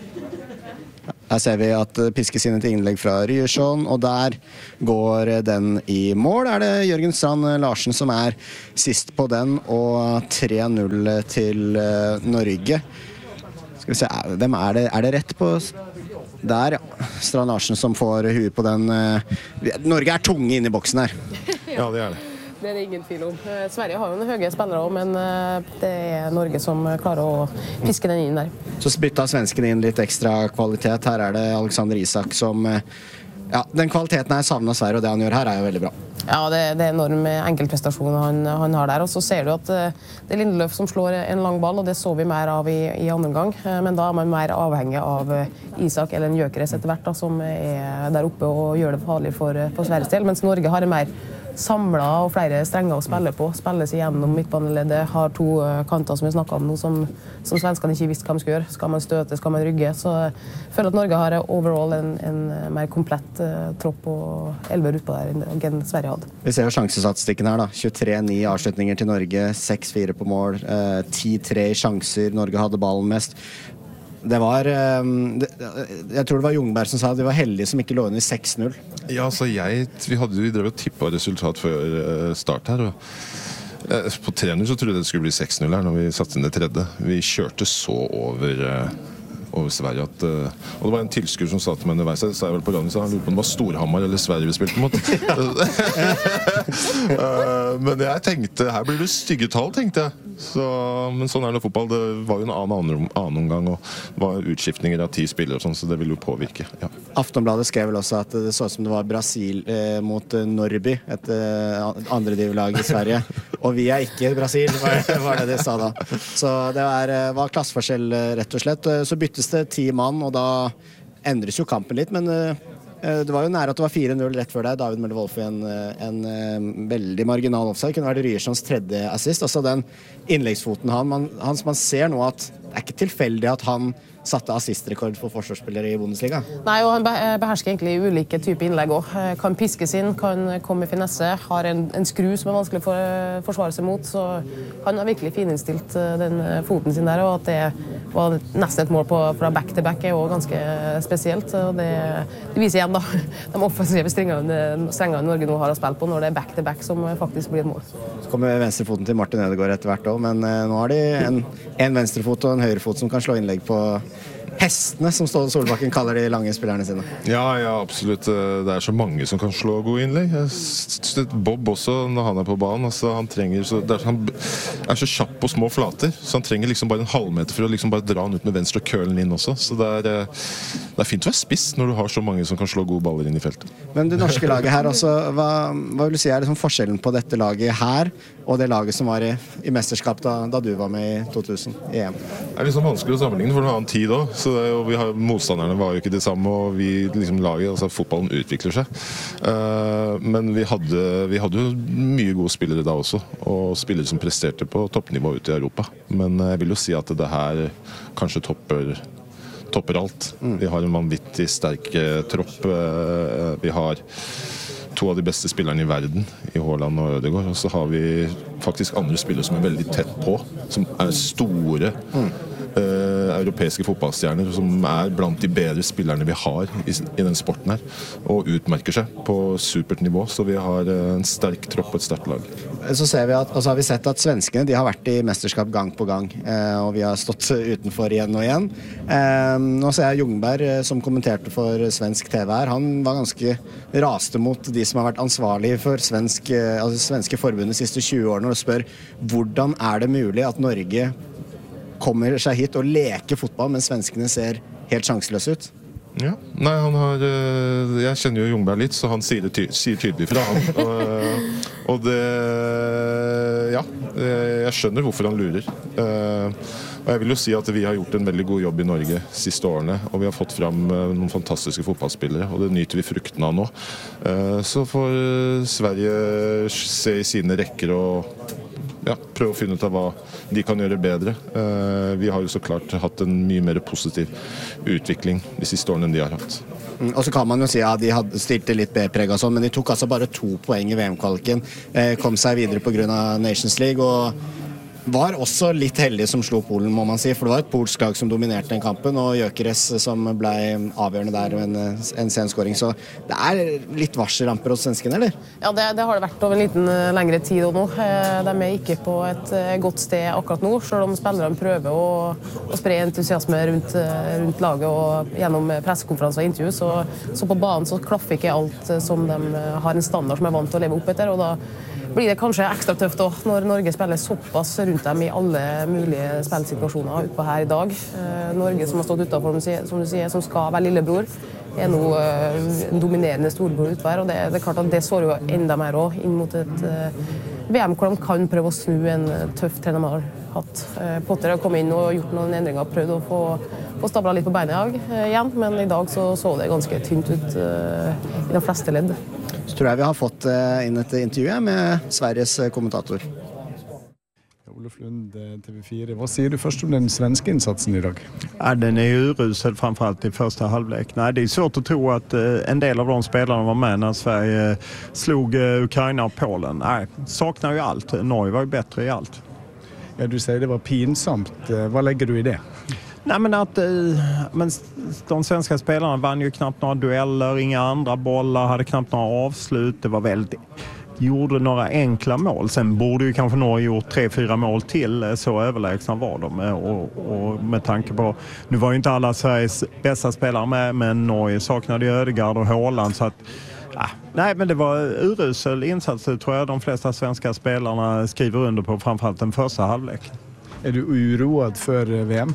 Her ser vi at det piskes inn et innlegg fra Ryerson, og der går den i mål. Er det Jørgen Strand Larsen som er sist på den, og tre null til Norge. Skal vi se, hvem er det, er det rett på... Der, ja. Strand Larsen som får huet på den. Norge er tunge inne i boksen her. Ja, det er det. Det er det ingen tvil om. Sverige har jo noen høye spillere også, men det er Norge som klarer å piske den inn der. Så spytta svensken inn litt ekstra kvalitet. Her er det Alexander Isak som... Ja, den kvaliteten er savnet av Sverige, og det han gjør her er jo veldig bra. Ja, det, det er enorm enkeltprestasjon han, han har der. Og så ser du at det er Lindeløf som slår en lang ball, og det så vi mer av i, i andre gang. Men da er man mer avhengig av Isak eller en Gyökeres etter hvert, da, som er der oppe og gjør det farlig for, for Sveriges del. Mens Norge har en mer samlet og flere strenger å spille på. Spiller seg gjennom midtbaneleddet, har to kanter som vi snakket om nå, som, som svenskene ikke visste hva de skal gjøre. Skal man støte, skal man rygge? Så jeg føler at Norge har overall en, en mer komplett uh, tropp og elver utpå der enn Sverige hadde. Vi ser jo sjansestatistikken her da. tjuetre ni avslutninger til Norge, seks fire på mål, uh, ti tre sjanser. Norge hadde ballen mest. Det var, jeg tror det var Jungberg som sa at de var heldige som ikke lå inn i seks null. Ja, altså jeg, vi hadde jo drevet og tippet resultat før start her, og på tre null så trodde jeg det skulle bli seks null her når vi satte inn det tredje. Vi kjørte så over, over Sverige at, og det var en tilskuer som sa til meg underveis, så sa jeg vel på gangen, så han lurte på om det var Storhamar eller Sverige vi spilte mot. Men jeg tenkte, her blir det stygge tall, tenkte jeg. Så, men sånn er det fotball. Det var jo en annen, annen omgang, og det var utskiftninger av ti spillere og sånn, så det vil jo påvirke. Ja. Aftonbladet skrev vel også at det så ut som det var Brasil eh, mot Norrby, et eh, andre divlag i Sverige. Og vi er ikke Brasil, var, var det de sa da. Så det var, var klasseforskjell, rett og slett. Så byttes det ti mann, og da endres jo kampen litt, men eh, det var jo nære at det var fire null rett før deg. David Møller Wolff i en, en, en veldig marginal offside. Det kunne vært Ryersons tredje assist. Altså den innleggsfoten han, man, han, man ser nå at det er ikke tilfeldig at han satte assistrekord for forsvarsspillere i Bundesliga. Nei, og han behersker egentlig ulike typer innlegg også. Kan piskes inn, kan komme i finesse, har en, en skru som er vanskelig for å forsvare seg mot, så han har virkelig fininnstilt den foten sin der, og at det var nesten et mål på, fra back til back er også ganske spesielt, og det, det viser igjen da de offensive strengene, strengene Norge nå har å spille på når det er back til back som faktisk blir et mål. Så kommer venstrefoten til Martin Ødegaard etter hvert også, men nå har de en, en venstrefot og en høyrefot som kan slå innlegg på hestene, som Ståle Solbakken kaller de lange spillerne sine. Ja, ja, absolutt. Det er så mange som kan slå gode innlegg. Bob også, når han er på banen, altså, han trenger så, er, han er så kjapp på små flater, så han trenger liksom bare en halvmeter for å liksom bare dra han ut med venstre og kølen inn også. Så det er, det er fint å være spiss når du har så mange som kan slå gode baller inn i feltet. Men det norske laget her også, hva, hva vil du si er liksom forskjellen på dette laget her og det laget som var i, i mesterskap da, da du var med i to tusen i E M? Det er liksom vanskelig å sammenligne for en annen tid også. Så det er jo, vi har, motstanderne var jo ikke det samme, og vi liksom laget, altså fotballen utvikler seg. Uh, men vi hadde, vi hadde jo mye gode spillere da også, og spillere som presterte på toppnivå ute i Europa. Men jeg vil jo si at det her kanskje topper, topper alt. Mm. Vi har en vanvittig sterk uh, tropp. Uh, vi har to av de beste spillerne i verden, i Haaland og Ødegaard, og så har vi faktisk andre spillere som er veldig tett på, som er store. Mm. Uh, europeiske fotballstjerner som er blant de bedre spillerne vi har i, i den sporten her, og utmerker seg på supert nivå, så vi har en sterk tropp og et sterkt lag. Så ser vi at, og så har vi sett at svenskene, de har vært i mesterskap gang på gang, eh, og vi har stått utenfor igjen og igjen. Eh, nå ser jeg Ljungberg, som kommenterte for svensk T V her, han var ganske raste mot de som har vært ansvarlige for svensk, altså svenske forbundet de siste tjue årene, og spør hvordan er det mulig at Norge kommer seg hit og leker fotball, mens svenskene ser helt sjanseløse ut? Ja, nei, han har, jeg kjenner jo Ljungberg litt, så han sier, det ty sier tydelig fra han. og, og det, ja, jeg skjønner hvorfor han lurer. Og jeg vil jo si at vi har gjort en veldig god jobb i Norge siste årene, og vi har fått fram noen fantastiske fotballspillere, og det nyter vi frukten av nå. Så får Sverige se i sine rekker og ja, prøve å finne ut av hva de kan gjøre bedre. Uh, vi har jo så klart hatt en mye mer positiv utvikling de siste årene enn de har hatt. Mm, og så kan man jo si at de hadde stilt litt B-preg og sånn, men de tok altså bare to poeng i V M-kvaliken, eh, kom seg videre på grunn av Nations League, og var også litt heldig som slo Polen, må man si, for det var et polsk lag som dominerte den kampen, og Gyökeres som ble avgjørende der med en, en senskåring, så det er litt varselramper hos svenskene, eller? Ja, det, det har det vært over en liten lengre tid nå. De er ikke på et godt sted akkurat nå, selv om spillerne prøver å, å spre entusiasme rundt, rundt laget og gjennom pressekonferanser og intervju, så, så på banen så klaffer ikke alt som de har en standard som er vant til å leve opp etter, og da blir det kanskje ekstra tøft også, når Norge spiller såpass rundt dem i alle mulige spillsituasjoner utpå her i dag. Eh, Norge som har stått utenfor, som du sier, som skal være lillebror, er nå eh, en dominerende storbror utpå her, og det, det er klart at det sår jo enda mer også inn mot et eh, V M hvor de kan prøve å snu en tøff trener man har hatt. Eh, Potter har kommet inn og gjort noen endringer, prøvd å få, få stablet litt på beina eh, igjen, men i dag så, så det ganske tynt ut eh, i de fleste ledd. Så tror jeg vi har fått inn et intervju med Sveriges kommentator. Olof Lund, T V fyra. Vad säger du först om den svenska insatsen idag? Ja, den är ju urusel framförallt i första halvlek. Nej, det är svårt att tro att en del av de spelarna var med när Sverige slog Ukraina och Polen. Nej, saknar ju allt. Norge var ju bättre i allt. Ja, du säger det var pinsamt. Vad lägger du i det? Nej, men att men de svenska spelarna vann ju knappt några dueller, inga andra bollar, hade knappt några avslut. Det var väldigt gjorde några enkla mål. Sen borde ju kanske Norge gjort tre, fyra mål till, så överlägsna var de. Och, och med tanke på, nu var ju inte alla Sveriges bästa spelare med, men Norge saknade Ödegaard och Haaland, så att ja, nej, men det var urusel insats, tror jag de flesta svenska spelarna skriver under på, framförallt den första halvlek. Är du oroad för V M?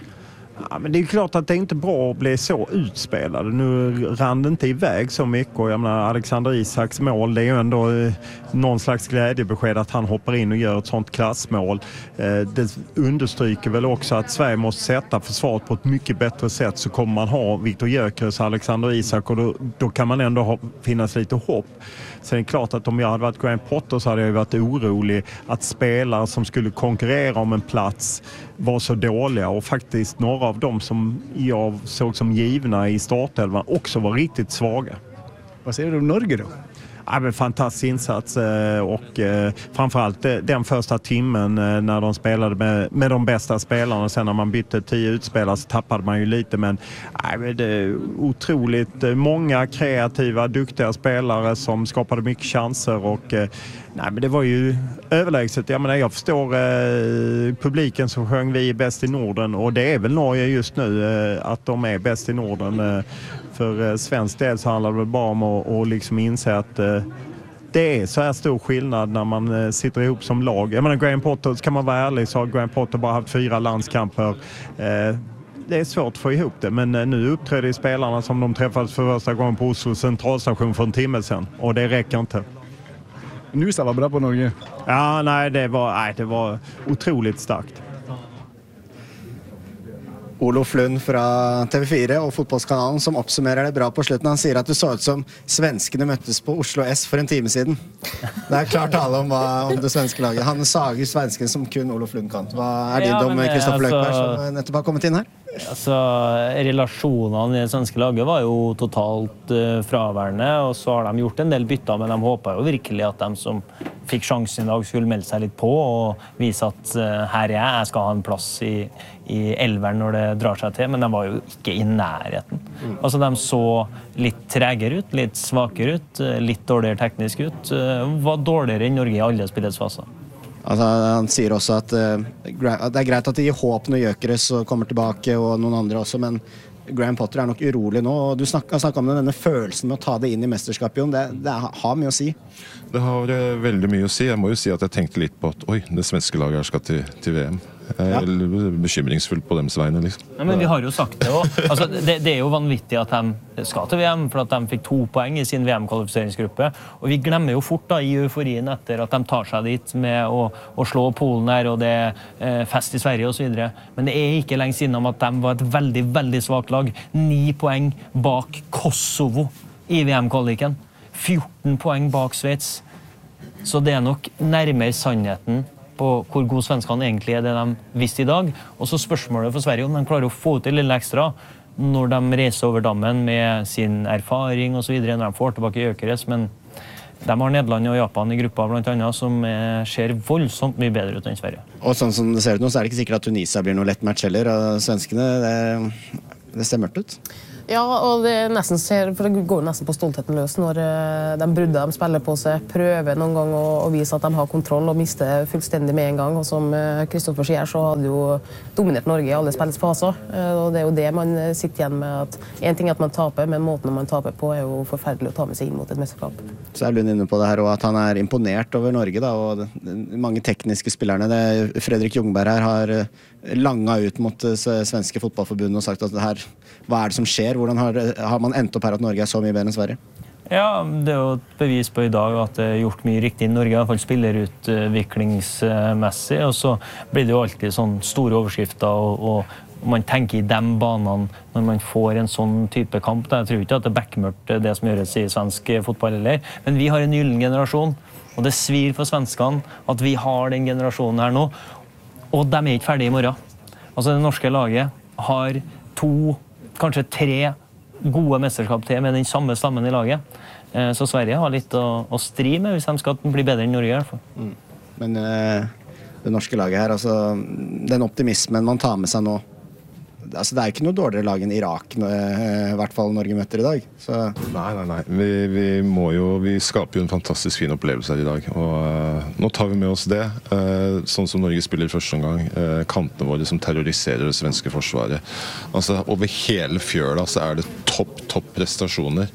Ja, men det är ju klart att det är inte bra att bli så utspelade. Nu rann det inte iväg så mycket, och jag menar, Alexander Isaks mål, det är ju ändå eh, någon slags glädjebesked att han hoppar in och gör ett sånt klassmål. Eh, det understryker väl också att Sverige måste sätta försvaret på ett mycket bättre sätt, så kommer man ha Viktor Gyökeres och Alexander Isak, och då, då kan man ändå ha, finnas lite hopp. Sen är det klart att om jag hade varit Graham Potter så hade jag varit orolig att spelare som skulle konkurrera om en plats var så dåliga, och faktiskt några av dem som jag såg som givna i startelvan också var riktigt svaga. Vad säger du om Norge då? Ja, men fantastisk insats, och eh, framförallt den första timmen eh, när de spelade med, med de bästa spelarna, och sen när man bytte tio utspelare så tappade man ju lite, men ja, det är otroligt många kreativa, duktiga spelare som skapade mycket chanser, och eh, nej, men det var ju överlägset. Jag menar, jag förstår eh, publiken som sjöng vi är bäst i Norden, och det är väl Norge just nu eh, att de är bäst i Norden. Eh, för eh, svensk del så handlar det väl bara om att och liksom inse att eh, det är så här stor skillnad när man eh, sitter ihop som lag. Jag menar, Graham Potter, ska man vara ärlig, så har Graham Potter bara haft fyra landskamper. Eh, det är svårt att få ihop det, men eh, nu uppträder spelarna som de träffades för första gången på Oslo centralstation för en timme sedan, och det räcker inte. Nusa var bra på Norge. Ja, nej, det var, nej, det var otroligt starkt. Olof Lund fra T V fyra og Fotbollskanalen som oppsummerer det bra på slutten. Han sier at det så ut som svenskene møttes på Oslo S for en time siden. Det er klart tale om, hva, om det svenske laget. Han sager svenskene som kun Olof Lund kan. Hva er din ja, dom, Kristoffer altså, Løkberg, som nettopp har kommet inn her? Altså, relasjonene i det svenske laget var jo totalt uh, fraværende, og så har de gjort en del bytter, men de håper jo virkelig at de som fikk sjansen i dag, skulle melde seg litt på og vise at uh, her er jeg, jeg skal ha en plass i, i elveren når det drar seg til, men de var jo ikke i nærheten. Mm. Altså, de så litt tregere ut, litt svakere ut, litt dårligere teknisk ut, uh, var dårligere enn Norge i alle spillets faser. Altså, han sier også at uh, det er greit at det gir håp når Gyökeres kommer tilbake, og noen andre også, men Graham Potter er nok urolig nå, og du snakket, snakket om denne følelsen med å ta det inn i mesterskapet, Jon. Det, det har mye å si. Det har uh, veldig mye å si. Jeg må jo si at jeg tenkte litt på at oi, det svenske laget her skal til, til V M. Jeg er ja. bekymringsfull på dems vegne, liksom. Ja, men vi har jo sagt det også. Altså, det, det er jo vanvittig at de skal til V M, for at de fikk to poeng i sin V M-kvalifiseringsgruppe, og vi glemmer jo fort da, i euforien etter at de tar seg dit med å, å slå Polen her, og det er eh, fest i Sverige og så videre. Men det er ikke lenge siden om at de var et veldig, veldig svagt lag. Ni poeng bak Kosovo i V M-kvaliken. fjorten poeng bak Sveits. Så det er nok nærmere sannheten på hvor god svenskene egentlig er det de visste i dag. Og så spørsmålet for Sverige om de klarer å få til litt ekstra når de reiser over dammen med sin erfaring og så videre, når de får tilbake Gyökeres, men de har Nederland og Japan i gruppa blant annet, som ser voldsomt mye bedre ut enn Sverige. Og sånn som det ser ut nå, så er det ikke sikkert at Tunisia blir noe lett match heller. Svenskene, det, det ser mørkt ut. Ja, og det nesten ser, for det går nesten på stoltheten løs når de brudder de spiller på seg, prøver noen gang å, å vise at de har kontroll og mister fullstendig med en gang. Og som Kristoffer sier, så hadde jo dominert Norge i alle spillets faser. Og det er jo det man sitter igjen med, at en ting er at man taper, men måten man taper på er jo forferdelig å ta med seg inn mot et mesterskap. Så er Lund inne på det her, og at han er imponert over Norge, da, og mange tekniske spillerne. Det, Fredrik Jungberg her har langa ut mot svenske fotballforbundet og sagt at det her, hva er det som skjer? Hvordan har, har man endt opp her at Norge er så mye bedre enn Sverige? Ja, det er jo et bevis på i dag at det er gjort mye riktig i Norge, i hvert fall spillerutviklingsmessig, og så blir det jo alltid sånn store overskrifter, og, og man tenker i de banene når man får en sånn type kamp. Jeg tror ikke at det er backmørkt det som gjøres i svensk fotball heller, men vi har en gyllen generasjon, og det svir for svenskene at vi har den generasjonen her nå, og de er ikke ferdige i morgen. Altså det norske laget har to, kanskje tre gode mesterskap til med den samme stammen i laget. Så Sverige har litt å, å stri med hvis de skal bli bedre enn Norge i hvert fall. Mm. Men uh, det norske laget her, altså den optimismen man tar med seg nå, altså det er jo ikke noe dårligere lag enn Irak, i hvert fall Norge møter i dag. Så. Nei, nei, nei. Vi, vi må jo, vi skaper jo en fantastisk fin opplevelse her i dag, og uh, nå tar vi med oss det. Uh, sånn som Norge spiller i første omgang, uh, kantene våre som terroriserer det svenske forsvaret. Altså, over hele fjøla så er det topp, topp prestasjoner.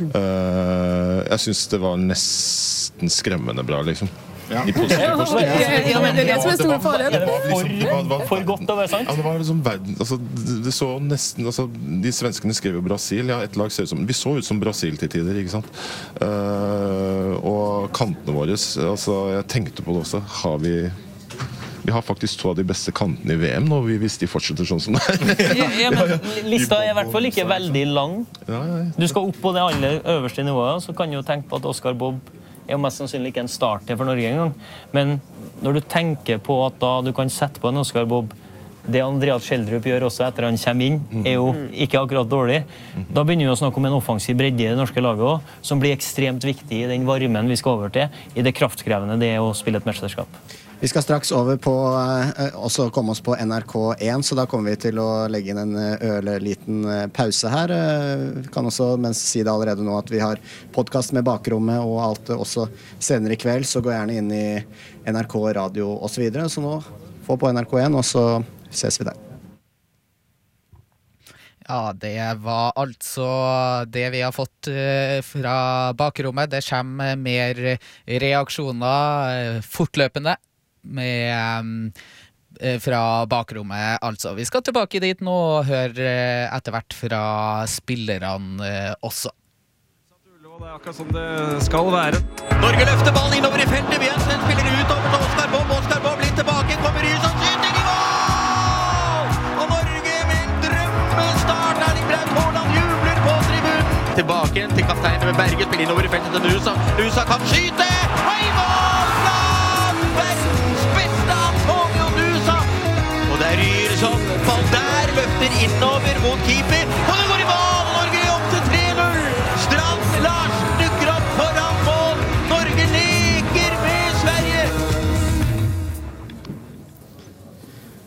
Uh, jeg synes det var nesten skremmende bra, liksom. Ja. I positiv forstand. Ja, men det er det som er store faren. For, for godt å være sant. Ja, det var liksom verden, altså, det så nesten, altså, de svenskene skrev jo Brasil, ja, et lag ser ut som, vi så ut som Brasil til tider, ikke sant? Uh, og kantene våre, altså, jeg tenkte på det også, har vi, vi har faktisk to av de beste kantene i V M nå, hvis de fortsetter sånn som det er. Ja, ja, men lista er i hvert fall ikke veldig lang. Ja, ja, ja. Du skal opp på det aller øverste nivået, så kan du jo tenke på at Oscar Bob er jo mest sannsynlig ikke en starter for Norge en gang. Men når du tenker på at da du kan sette på en Oscar Bob, det Andreas Schjelderup gjør også etter han kommer inn, er jo ikke akkurat dårlig. Da begynner vi å snakke om en offensiv bredde i det norske laget også, som blir ekstremt viktig i den varmen vi skal over til, i det kraftkrevende det er å spille et mesterskap. Vi skal straks over på, eh, også komme oss på N R K én, så da kommer vi til å legge inn en ørliten pause her. Vi kan også mens si det allerede nå at vi har podcast med bakrommet og alt også senere i kveld, så gå gjerne inn i N R K radio og så videre. Så nå få på N R K én, og så ses vi der. Ja, det var altså det vi har fått fra bakrommet. Det kommer mer reaksjoner fortløpende med um, fra bakrommet, altså. Vi skal tilbake dit nå og høre etter hvert fra spillerne også. Det er akkurat som det skal være. Norge løfter ballen innover i feltet. Vi er spiller ut over til Oscar Bob. Oscar Bob litt tilbake, kommer Rysen, skyter i mål! Og Norge med en drømmestart. Erling Braut Haaland jubler på tribunen. Tilbake til kapteinen med Berge, spiller innover i feltet til Nusa. Nusa kan skyte! Og i mål! Ryerson, ball der, løfter innover mot keeper, og det går i mål! Norge er opp til tre null! Strand Larsen dukker opp foran mål! Norge leker med Sverige!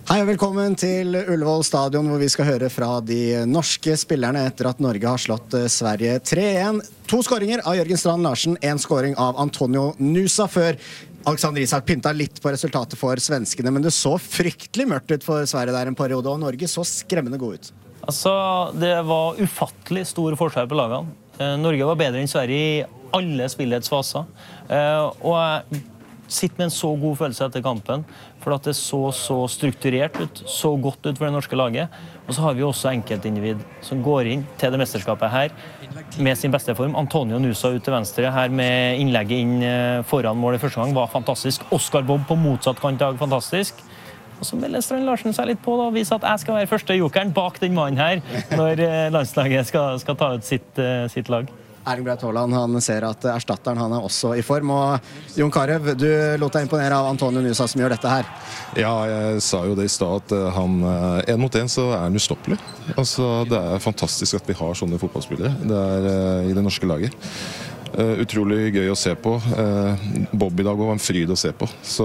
Hei og velkommen til Ullevål stadion, hvor vi skal høre fra de norske spillerne etter at Norge har slått Sverige tre en. To skåringer av Jørgen Strand Larsen, en skåring av Antonio Nusa før Alexander Isak pynta litt på resultatet for svenskene, men det så fryktelig mørkt ut for Sverige der en periode, og Norge så skremmende god ut. Altså, det var ufattelig stor forskjell på lagene. Norge var bedre enn Sverige i alle spillets faser, og jeg sitter med en så god følelse etter kampen, for at det så så strukturert ut, så godt ut for det norske laget. Og så har vi også enkeltindivid som går inn til det mesterskapet her med sin beste form. Antonio Nusa ut til venstre her med innlegget inn foran mål i første gang var fantastisk. Oscar Bob på motsatt kant dag, fantastisk. Og så melder Strand Larsen seg litt på da, og viser at jeg skal være første jokeren bak den mannen her når landslaget skal, skal ta ut sitt, sitt lag. Erling Braut Haaland, han ser at erstatteren han er også i form, og Jon Carew, du lot deg imponere av Antonio Nusa som gjør dette her. Ja, jeg sa jo det i stad at han, en mot en så er han ustoppelig. Altså, det er fantastisk at vi har sånne fotballspillere det er i det norske laget. Uh, utrolig gøy å se på. Uh, Bob i dag var en fryd å se på. Så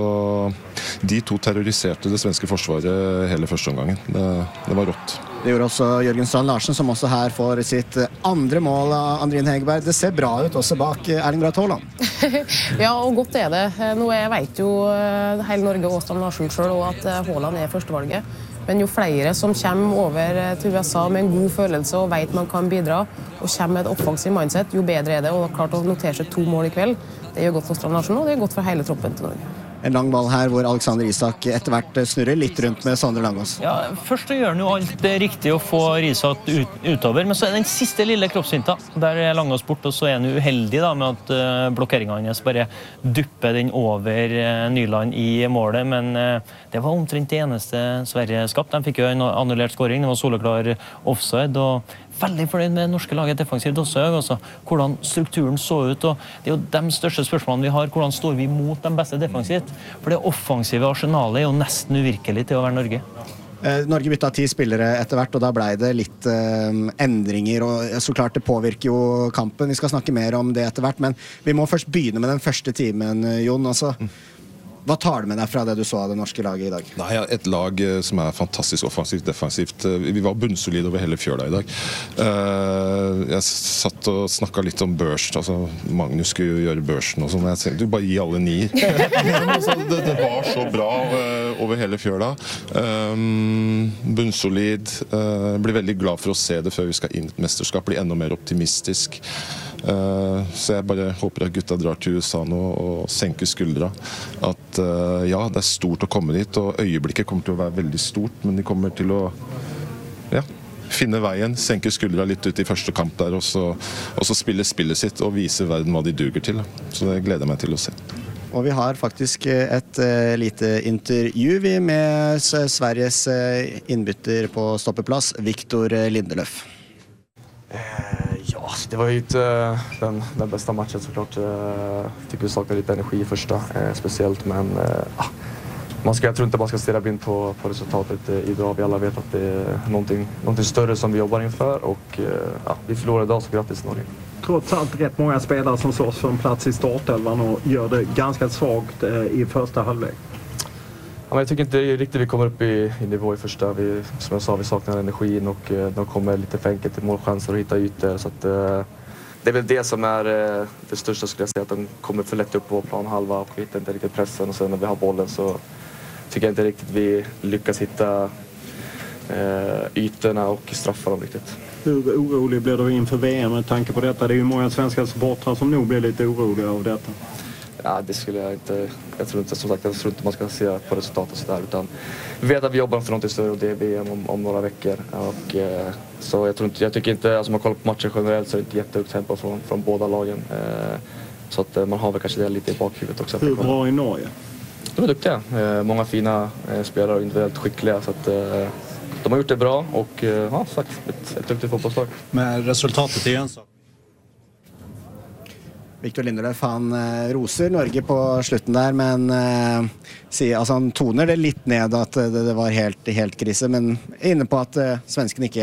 de to terroriserte det svenske forsvaret hele første omgangen. Det, det var rått. Det gjorde også Jørgen Strand Larsen, som også her får sitt andre mål av Andrine Hegberg. Det ser bra ut også bak Erling Braut Haaland. Ja, og godt er det. Nå jeg vet jo hele Norge og Strand Larsen selv, og at Haaland er førstevalget. Men jo flere som kommer over til U S A med en god følelse og vet man kan bidra, og kommer med et offensiv mindset, jo bedre er det. Og klart å notere seg to mål i kveld, det gjør godt for Strand Larsen, og det gjør godt for hele troppen til Norge. En lang ball her hvor Alexander Isak etter hvert snurrer litt rundt med Sondre Langås. Ja, først så gjør han jo alt det riktig å få Isak ut, utover, men så er det den siste lille kroppshinta. Der er Langås bort, og så er han uheldig da, med at uh, blokkeringen hans bare dupper den over uh, Nyland i målet, men uh, det var omtrent det eneste Sverige skapt. De fikk jo en annullert scoring, det var soleklar offside, og veldig fornøyd med det norske laget defensivt også, altså, hvordan strukturen så ut, og det er jo de største spørsmålene vi har, hvordan står vi mot de beste defensivt, for det offensive arsenalet er jo nesten uvirkelig til å være Norge. Eh, Norge bytta ti spillere etter hvert, og da ble det litt eh, endringer, og så klart det påvirker jo kampen. Vi skal snakke mer om det etter hvert, men vi må først begynne med den første timen, Jon. Altså, hva tar du med deg fra det du så av det norske laget i dag? Nei, et lag som er fantastisk offensivt, defensivt. Vi var bunnsolide over hele fjøla i dag. Jeg satt og snakket litt om børsen, altså Magnus skulle jo gjøre børsen og sånn. Jeg tenkte, du bare gi alle nier. det, det var så bra over hele fjøla. Bunnsolid. Jeg blir veldig glad for å se det før vi skal inn i et mesterskap, bli enda mer optimistisk. Uh, så jeg bare håper at gutta drar til U S A nå og senker skuldra. At uh, ja, det er stort å komme dit, og øyeblikket kommer til å være veldig stort, men de kommer til å ja, finne veien, senke skuldra litt ut i første kamp der, og så, og så spille spillet sitt og vise verden hva de duger til. Så det gleder jeg meg til å se. Og vi har faktisk et uh, lite intervju vi med Sveriges uh, innbytter på stoppeplass, Victor Lindelöf. Ja, det var ju inte den, den bästa matchen såklart. Tycker vi saknar lite energi i första, speciellt, men ah, man ska, jag tror inte man ska stirra blind på, på resultatet idag. Vi alla vet att det är någonting, någonting större som vi jobbar inför, och ja, vi förlorar idag, så grattis Norge. Trots allt rätt många spelare som slåss för en plats i startelvan och gör det ganska svagt i första halvlek. Ja, men jag tycker inte riktigt vi kommer upp i, i nivå i första. Vi, som jag sa, vi saknar energin, och eh, de kommer lite för enkelt till målchanser och hitta ytor. Så att, eh, det är väl det som är eh, det största, skulle jag säga, att de kommer för lätt upp på planhalva och hittar inte riktigt pressen. Och sen när vi har bollen så tycker jag inte riktigt vi lyckas hitta eh, ytorna och straffa dem riktigt. Hur orolig blir du inför V M med tanke på detta? Det är ju många svenska supportrar som nog blir lite oroliga av detta. Ja, det skulle jag inte. Jag tror inte, som sagt, jag tror inte man ska se på resultatet så där, utan vi vet att vi jobbar för något större, och det är V M om, om några veckor. Och eh, så jag tror inte, jag tycker inte, alltså man kollar på matchen generellt, så är det inte jättehögt tempo från från båda lagen. Eh, så att eh, man har väl kanske det lite i bakhuvudet också. Hur bra i Norge? De är duktiga. Eh, många fina eh, spelare och individuellt skickliga, så att eh, de har gjort det bra, och eh, ja, sagt ett, ett duktigt fotbollslag. Men resultatet är en sak. Victor Lindelöf, han eh, roser Norge på slutten der, men eh, sier, altså, han toner det litt ned at det, det var helt, helt krise, men er inne på at eh, svensken ikke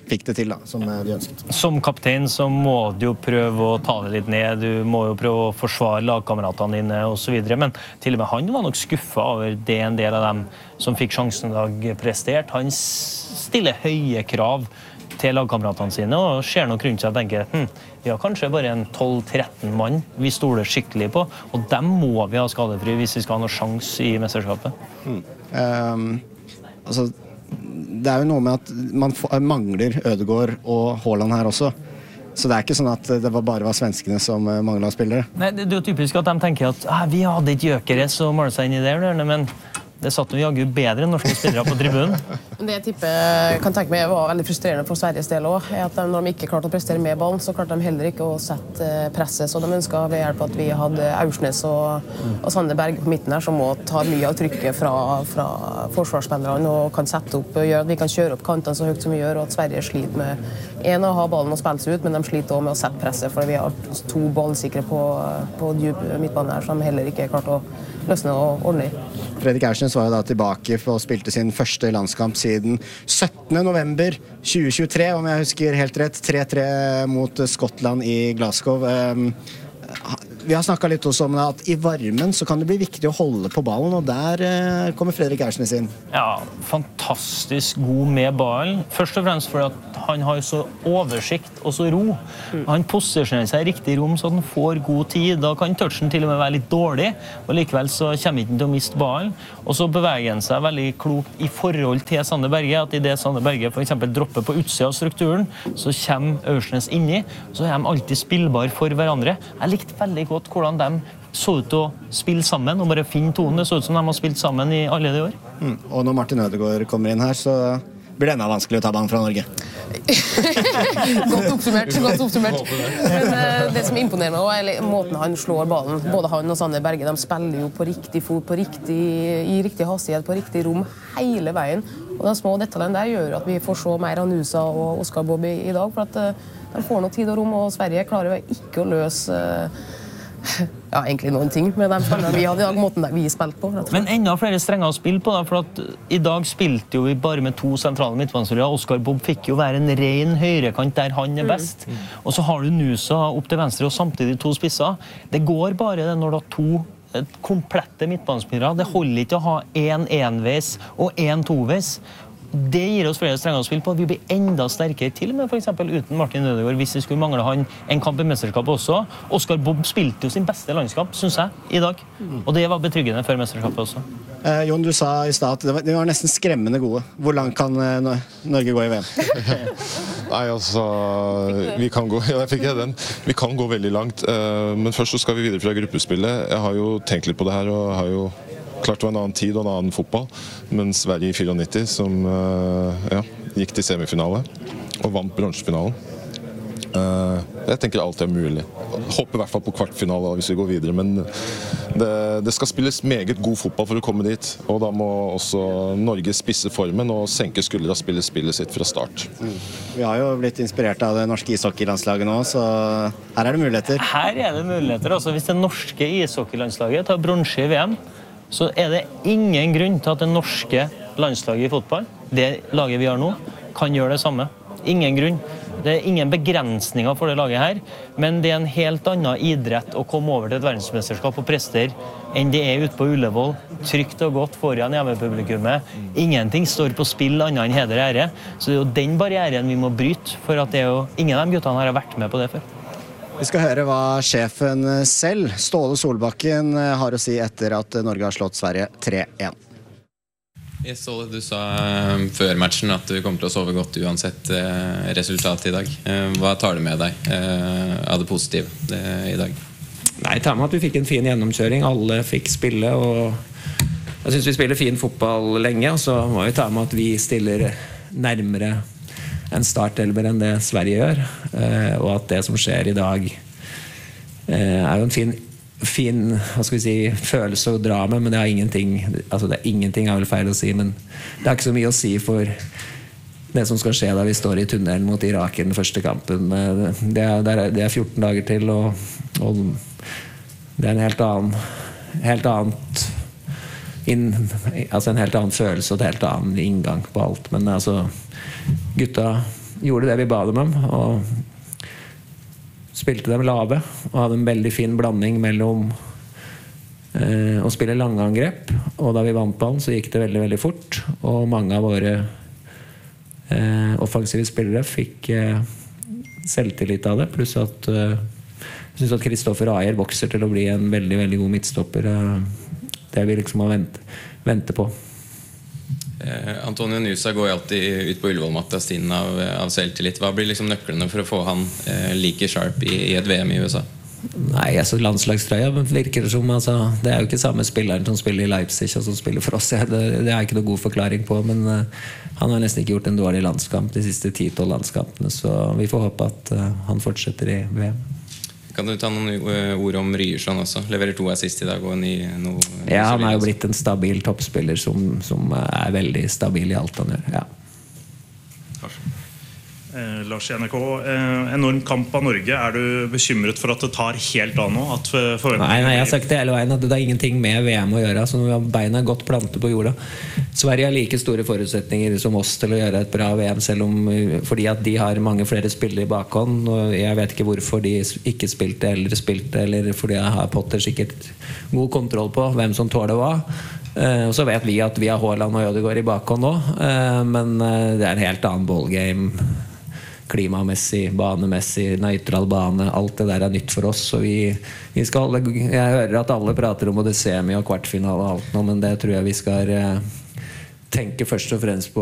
fikk det til da, som de ønsket. Som kaptein så må du jo prøve å ta det litt ned, du må jo prøve å forsvare lagkameratene dine og så videre, men til og med han var nok skuffet over det en del av dem som fikk sjansen i dag prestert. Han stiller høye krav til lagkameratene sine og ser nok rundt seg og tenker hm, vi har kanskje bare en tolv tretten mann vi stoler skikkelig på, og dem må vi ha skadefri hvis vi skal ha noen sjans i mesterskapet. Mm. Um, altså det er jo noe med at man mangler Ødegaard og Haaland her også. Så det er ikke sånn at det bare var svenskene som manglet spillere. Nei, det er jo typisk at de tenker at ah, vi hadde ikke gjøkere så måler seg inn i det, men det satt jo jaggu bedre norske spillere på tribunen. Det jeg tipper, kan tenke meg var veldig frustrerende for Sveriges del også, er at de, når de ikke klarte å prestere med ballen, så klarte de heller ikke å sette presset. Så de ønsket ved hjelp at vi hadde Aursnes og, og Sander Berge på midten her, som må ta mye av trykket fra, fra forsvarsspillerne og kan sette opp, gjøre at vi kan kjøre opp kantene så høyt som vi gjør, og at Sverige sliter med en å ha ballen og spille seg ut, men de sliter også med å sette presset, for vi har to ballsikre på, på dyp midtbane her, som heller ikke klarte å løsne og ordne i. Fredrik Aursnes var jo da tilbake for å spilte sin første landskamp siden syttende november tjue tjuetre, om jeg husker helt rett, tre tre mot Skottland i Glasgow. Vi har snakket litt også om at i varmen så kan det bli viktig å holde på ballen, og der kommer Fredrik Aursnes inn. Ja, fantastisk god med ballen. Først og fremst fordi at han har så oversikt og så ro. Han posisjonerer seg i riktig rom så at han får god tid. Da kan touchen til og med være litt dårlig, og likevel så kommer han til å miste ballen. Og så beveger han seg veldig klokt i forhold til Sander Berge, at i det Sander Berge for eksempel dropper på utsida av strukturen, så kommer Aursnes inni, så er de alltid spillbar for hverandre. Jeg likte veldig godt hvordan de så ut til å spille sammen og bare finne tonen. Det så ut som de har spilt sammen i alle de år. Mm. Og når Martin Ødegaard kommer inn her, så blir det enda vanskelig å ta ballen fra Norge. Godt oppsummert, godt oppsummert. Men uh, det som imponerer meg er måten han slår ballen. Både han og Sander Berge, de spiller jo på riktig fot, på riktig, i riktig hastighet, på riktig rom hele veien. Og de små detaljene der gjør at vi får se mer av Nusa og Oskar Bobby i dag, for at uh, de får noe tid og rom, og Sverige klarer ikke å løse uh, ja, egentlig noen ting med de spillerne vi hadde i dag, måten vi spilte på. Men enda flere strenger å spille på, da, for at i dag spilte jo vi bare med to sentrale midtbanespillere. Oskar Bob fikk jo være en ren høyrekant der han er best. Mm. Og så har du Nusa opp til venstre og samtidig to spisser. Det går bare det når du har to komplette midtbanespillere. Det holder ikke å ha en enveis og en toveis. Det gir oss flere strenger å spille på. Vi blir enda sterkere til med for eksempel uten Martin Ødegaard, hvis vi skulle mangle han en kamp i mesterskapet også. Oskar Bob spilte jo sin beste landskamp, synes jeg, i dag. Og det var betryggende før mesterskapet også. Eh, Jon, du sa i stad at de var nesten skremmende gode. Hvor langt kan eh, Norge gå i V M? Nei, altså, vi kan gå, ja, jeg fikk jeg den. Vi kan gå veldig langt, uh, men først så skal vi videre fra gruppespillet. Jeg har jo tenkt litt på det her, og har jo klart det var en annen tid og en annen fotball, men Sverige i nittini-fire som uh, ja, gikk til semifinale og vant bronsefinalen. Uh, jeg tenker alt er mulig. Håper i hvert fall på kvartfinale hvis vi går videre, men det, det skal spilles meget god fotball for å komme dit, og da må også Norge spisse formen og senke skuldre og spille spillet sitt fra start. Mm. Vi har jo blitt inspirert av det norske ishockeylandslaget nå, så her er det muligheter. Her er det muligheter, altså hvis det norske ishockeylandslaget tar bronse i V M, så er det ingen grunn til at det norske landslaget i fotball, det laget vi har nå, kan gjøre det samme. Ingen grunn. Det er ingen begrensninger for det laget her, men det er en helt annen idrett å komme over til et verdensmesterskap og prestere enn det er ute på Ullevål, trygt og godt foran hjemmepublikummet. Ingenting står på spill annet enn heder og ære, så det er jo den barrieren vi må bryte, for at det er jo, ingen av de guttene har vært med på det før. Vi skal høre hva sjefen selv, Ståle Solbakken, har å si etter at Norge har slått Sverige tre én. Yes, Ståle, du sa før matchen at du kommer til å sove godt uansett resultat i dag. Hva tar du med deg av det positive i dag? Nei, jeg tar med at vi fikk en fin gjennomkjøring. Alle fikk spille, og jeg synes vi spiller fin fotball lenge, og så må vi ta med at vi stiller nærmere en startelver enn det Sverige gjør, og at det som skjer i dag er jo en fin, fin hva skal vi si, følelse å dra med, men det er ingenting, altså det er ingenting er vel feil å si, men det er ikke så mye å si for det som skal skje da vi står i tunnelen mot Irak i den første kampen. Det er, det er fjorten dager til, og, og det er en helt annen, helt annet inn, altså en helt annen følelse og en helt annen inngang på alt, men altså gutta gjorde det vi ba dem om, og spilte dem lave, og hadde en veldig fin blanding mellom eh, å spille langangrep, og da vi vant ballen så gikk det veldig, veldig fort, og mange av våre eh, offensive spillere fikk eh, selvtillit av det, pluss at eh, jeg synes at Kristoffer Ajer vokser til å bli en veldig, veldig god midtstopper. Det vi liksom har vent, vente på. Eh, Antonio Nusa går jo alltid ut på Ullevål-matta stinn av, av selvtillit. Hva blir liksom nøklene for å få han eh, like sharp i, i et V M i U S A? Nei, altså landslagstrøya virker det som, altså, det er jo ikke samme spilleren som spiller i Leipzig og som spiller for oss. Det, det er ikke noe god forklaring på, men uh, han har nesten ikke gjort en dårlig landskamp de siste ti-tolv landskampene, så vi får håpe at uh, han fortsetter i V M. Kan du ta noen ord om Ryerson også? Leverer to assist i dag og ny, noe, ja, han er jo blitt en stabil toppspiller som, som er veldig stabil i alt han gjør, ja. Eh, Lars i N R K, eh, enorm kamp av Norge. Er du bekymret for at det tar helt av nå? At nei, nei, jeg har sagt det hele veien at det har ingenting med V M å gjøre, så når beina er godt plantet på jorda. Sverige har like store forutsetninger som oss til å gjøre et bra V M, selv om, fordi at de har mange flere spillere i bakhånd, og jeg vet ikke hvorfor de ikke spilte eller spilte, eller fordi jeg har Potter sikkert god kontroll på hvem som tåler hva. Uh, og så vet vi at vi har Haaland og Ødegaard i bakhånd nå, uh, men uh, det er en helt annen ballgame klimamessig, banemessig, nøytral bane, alt det der er nytt for oss, så vi, vi skal holde, jeg hører at alle prater om både semi og kvartfinale og alt nå, men det tror jeg vi skal uh, tenke først og fremst på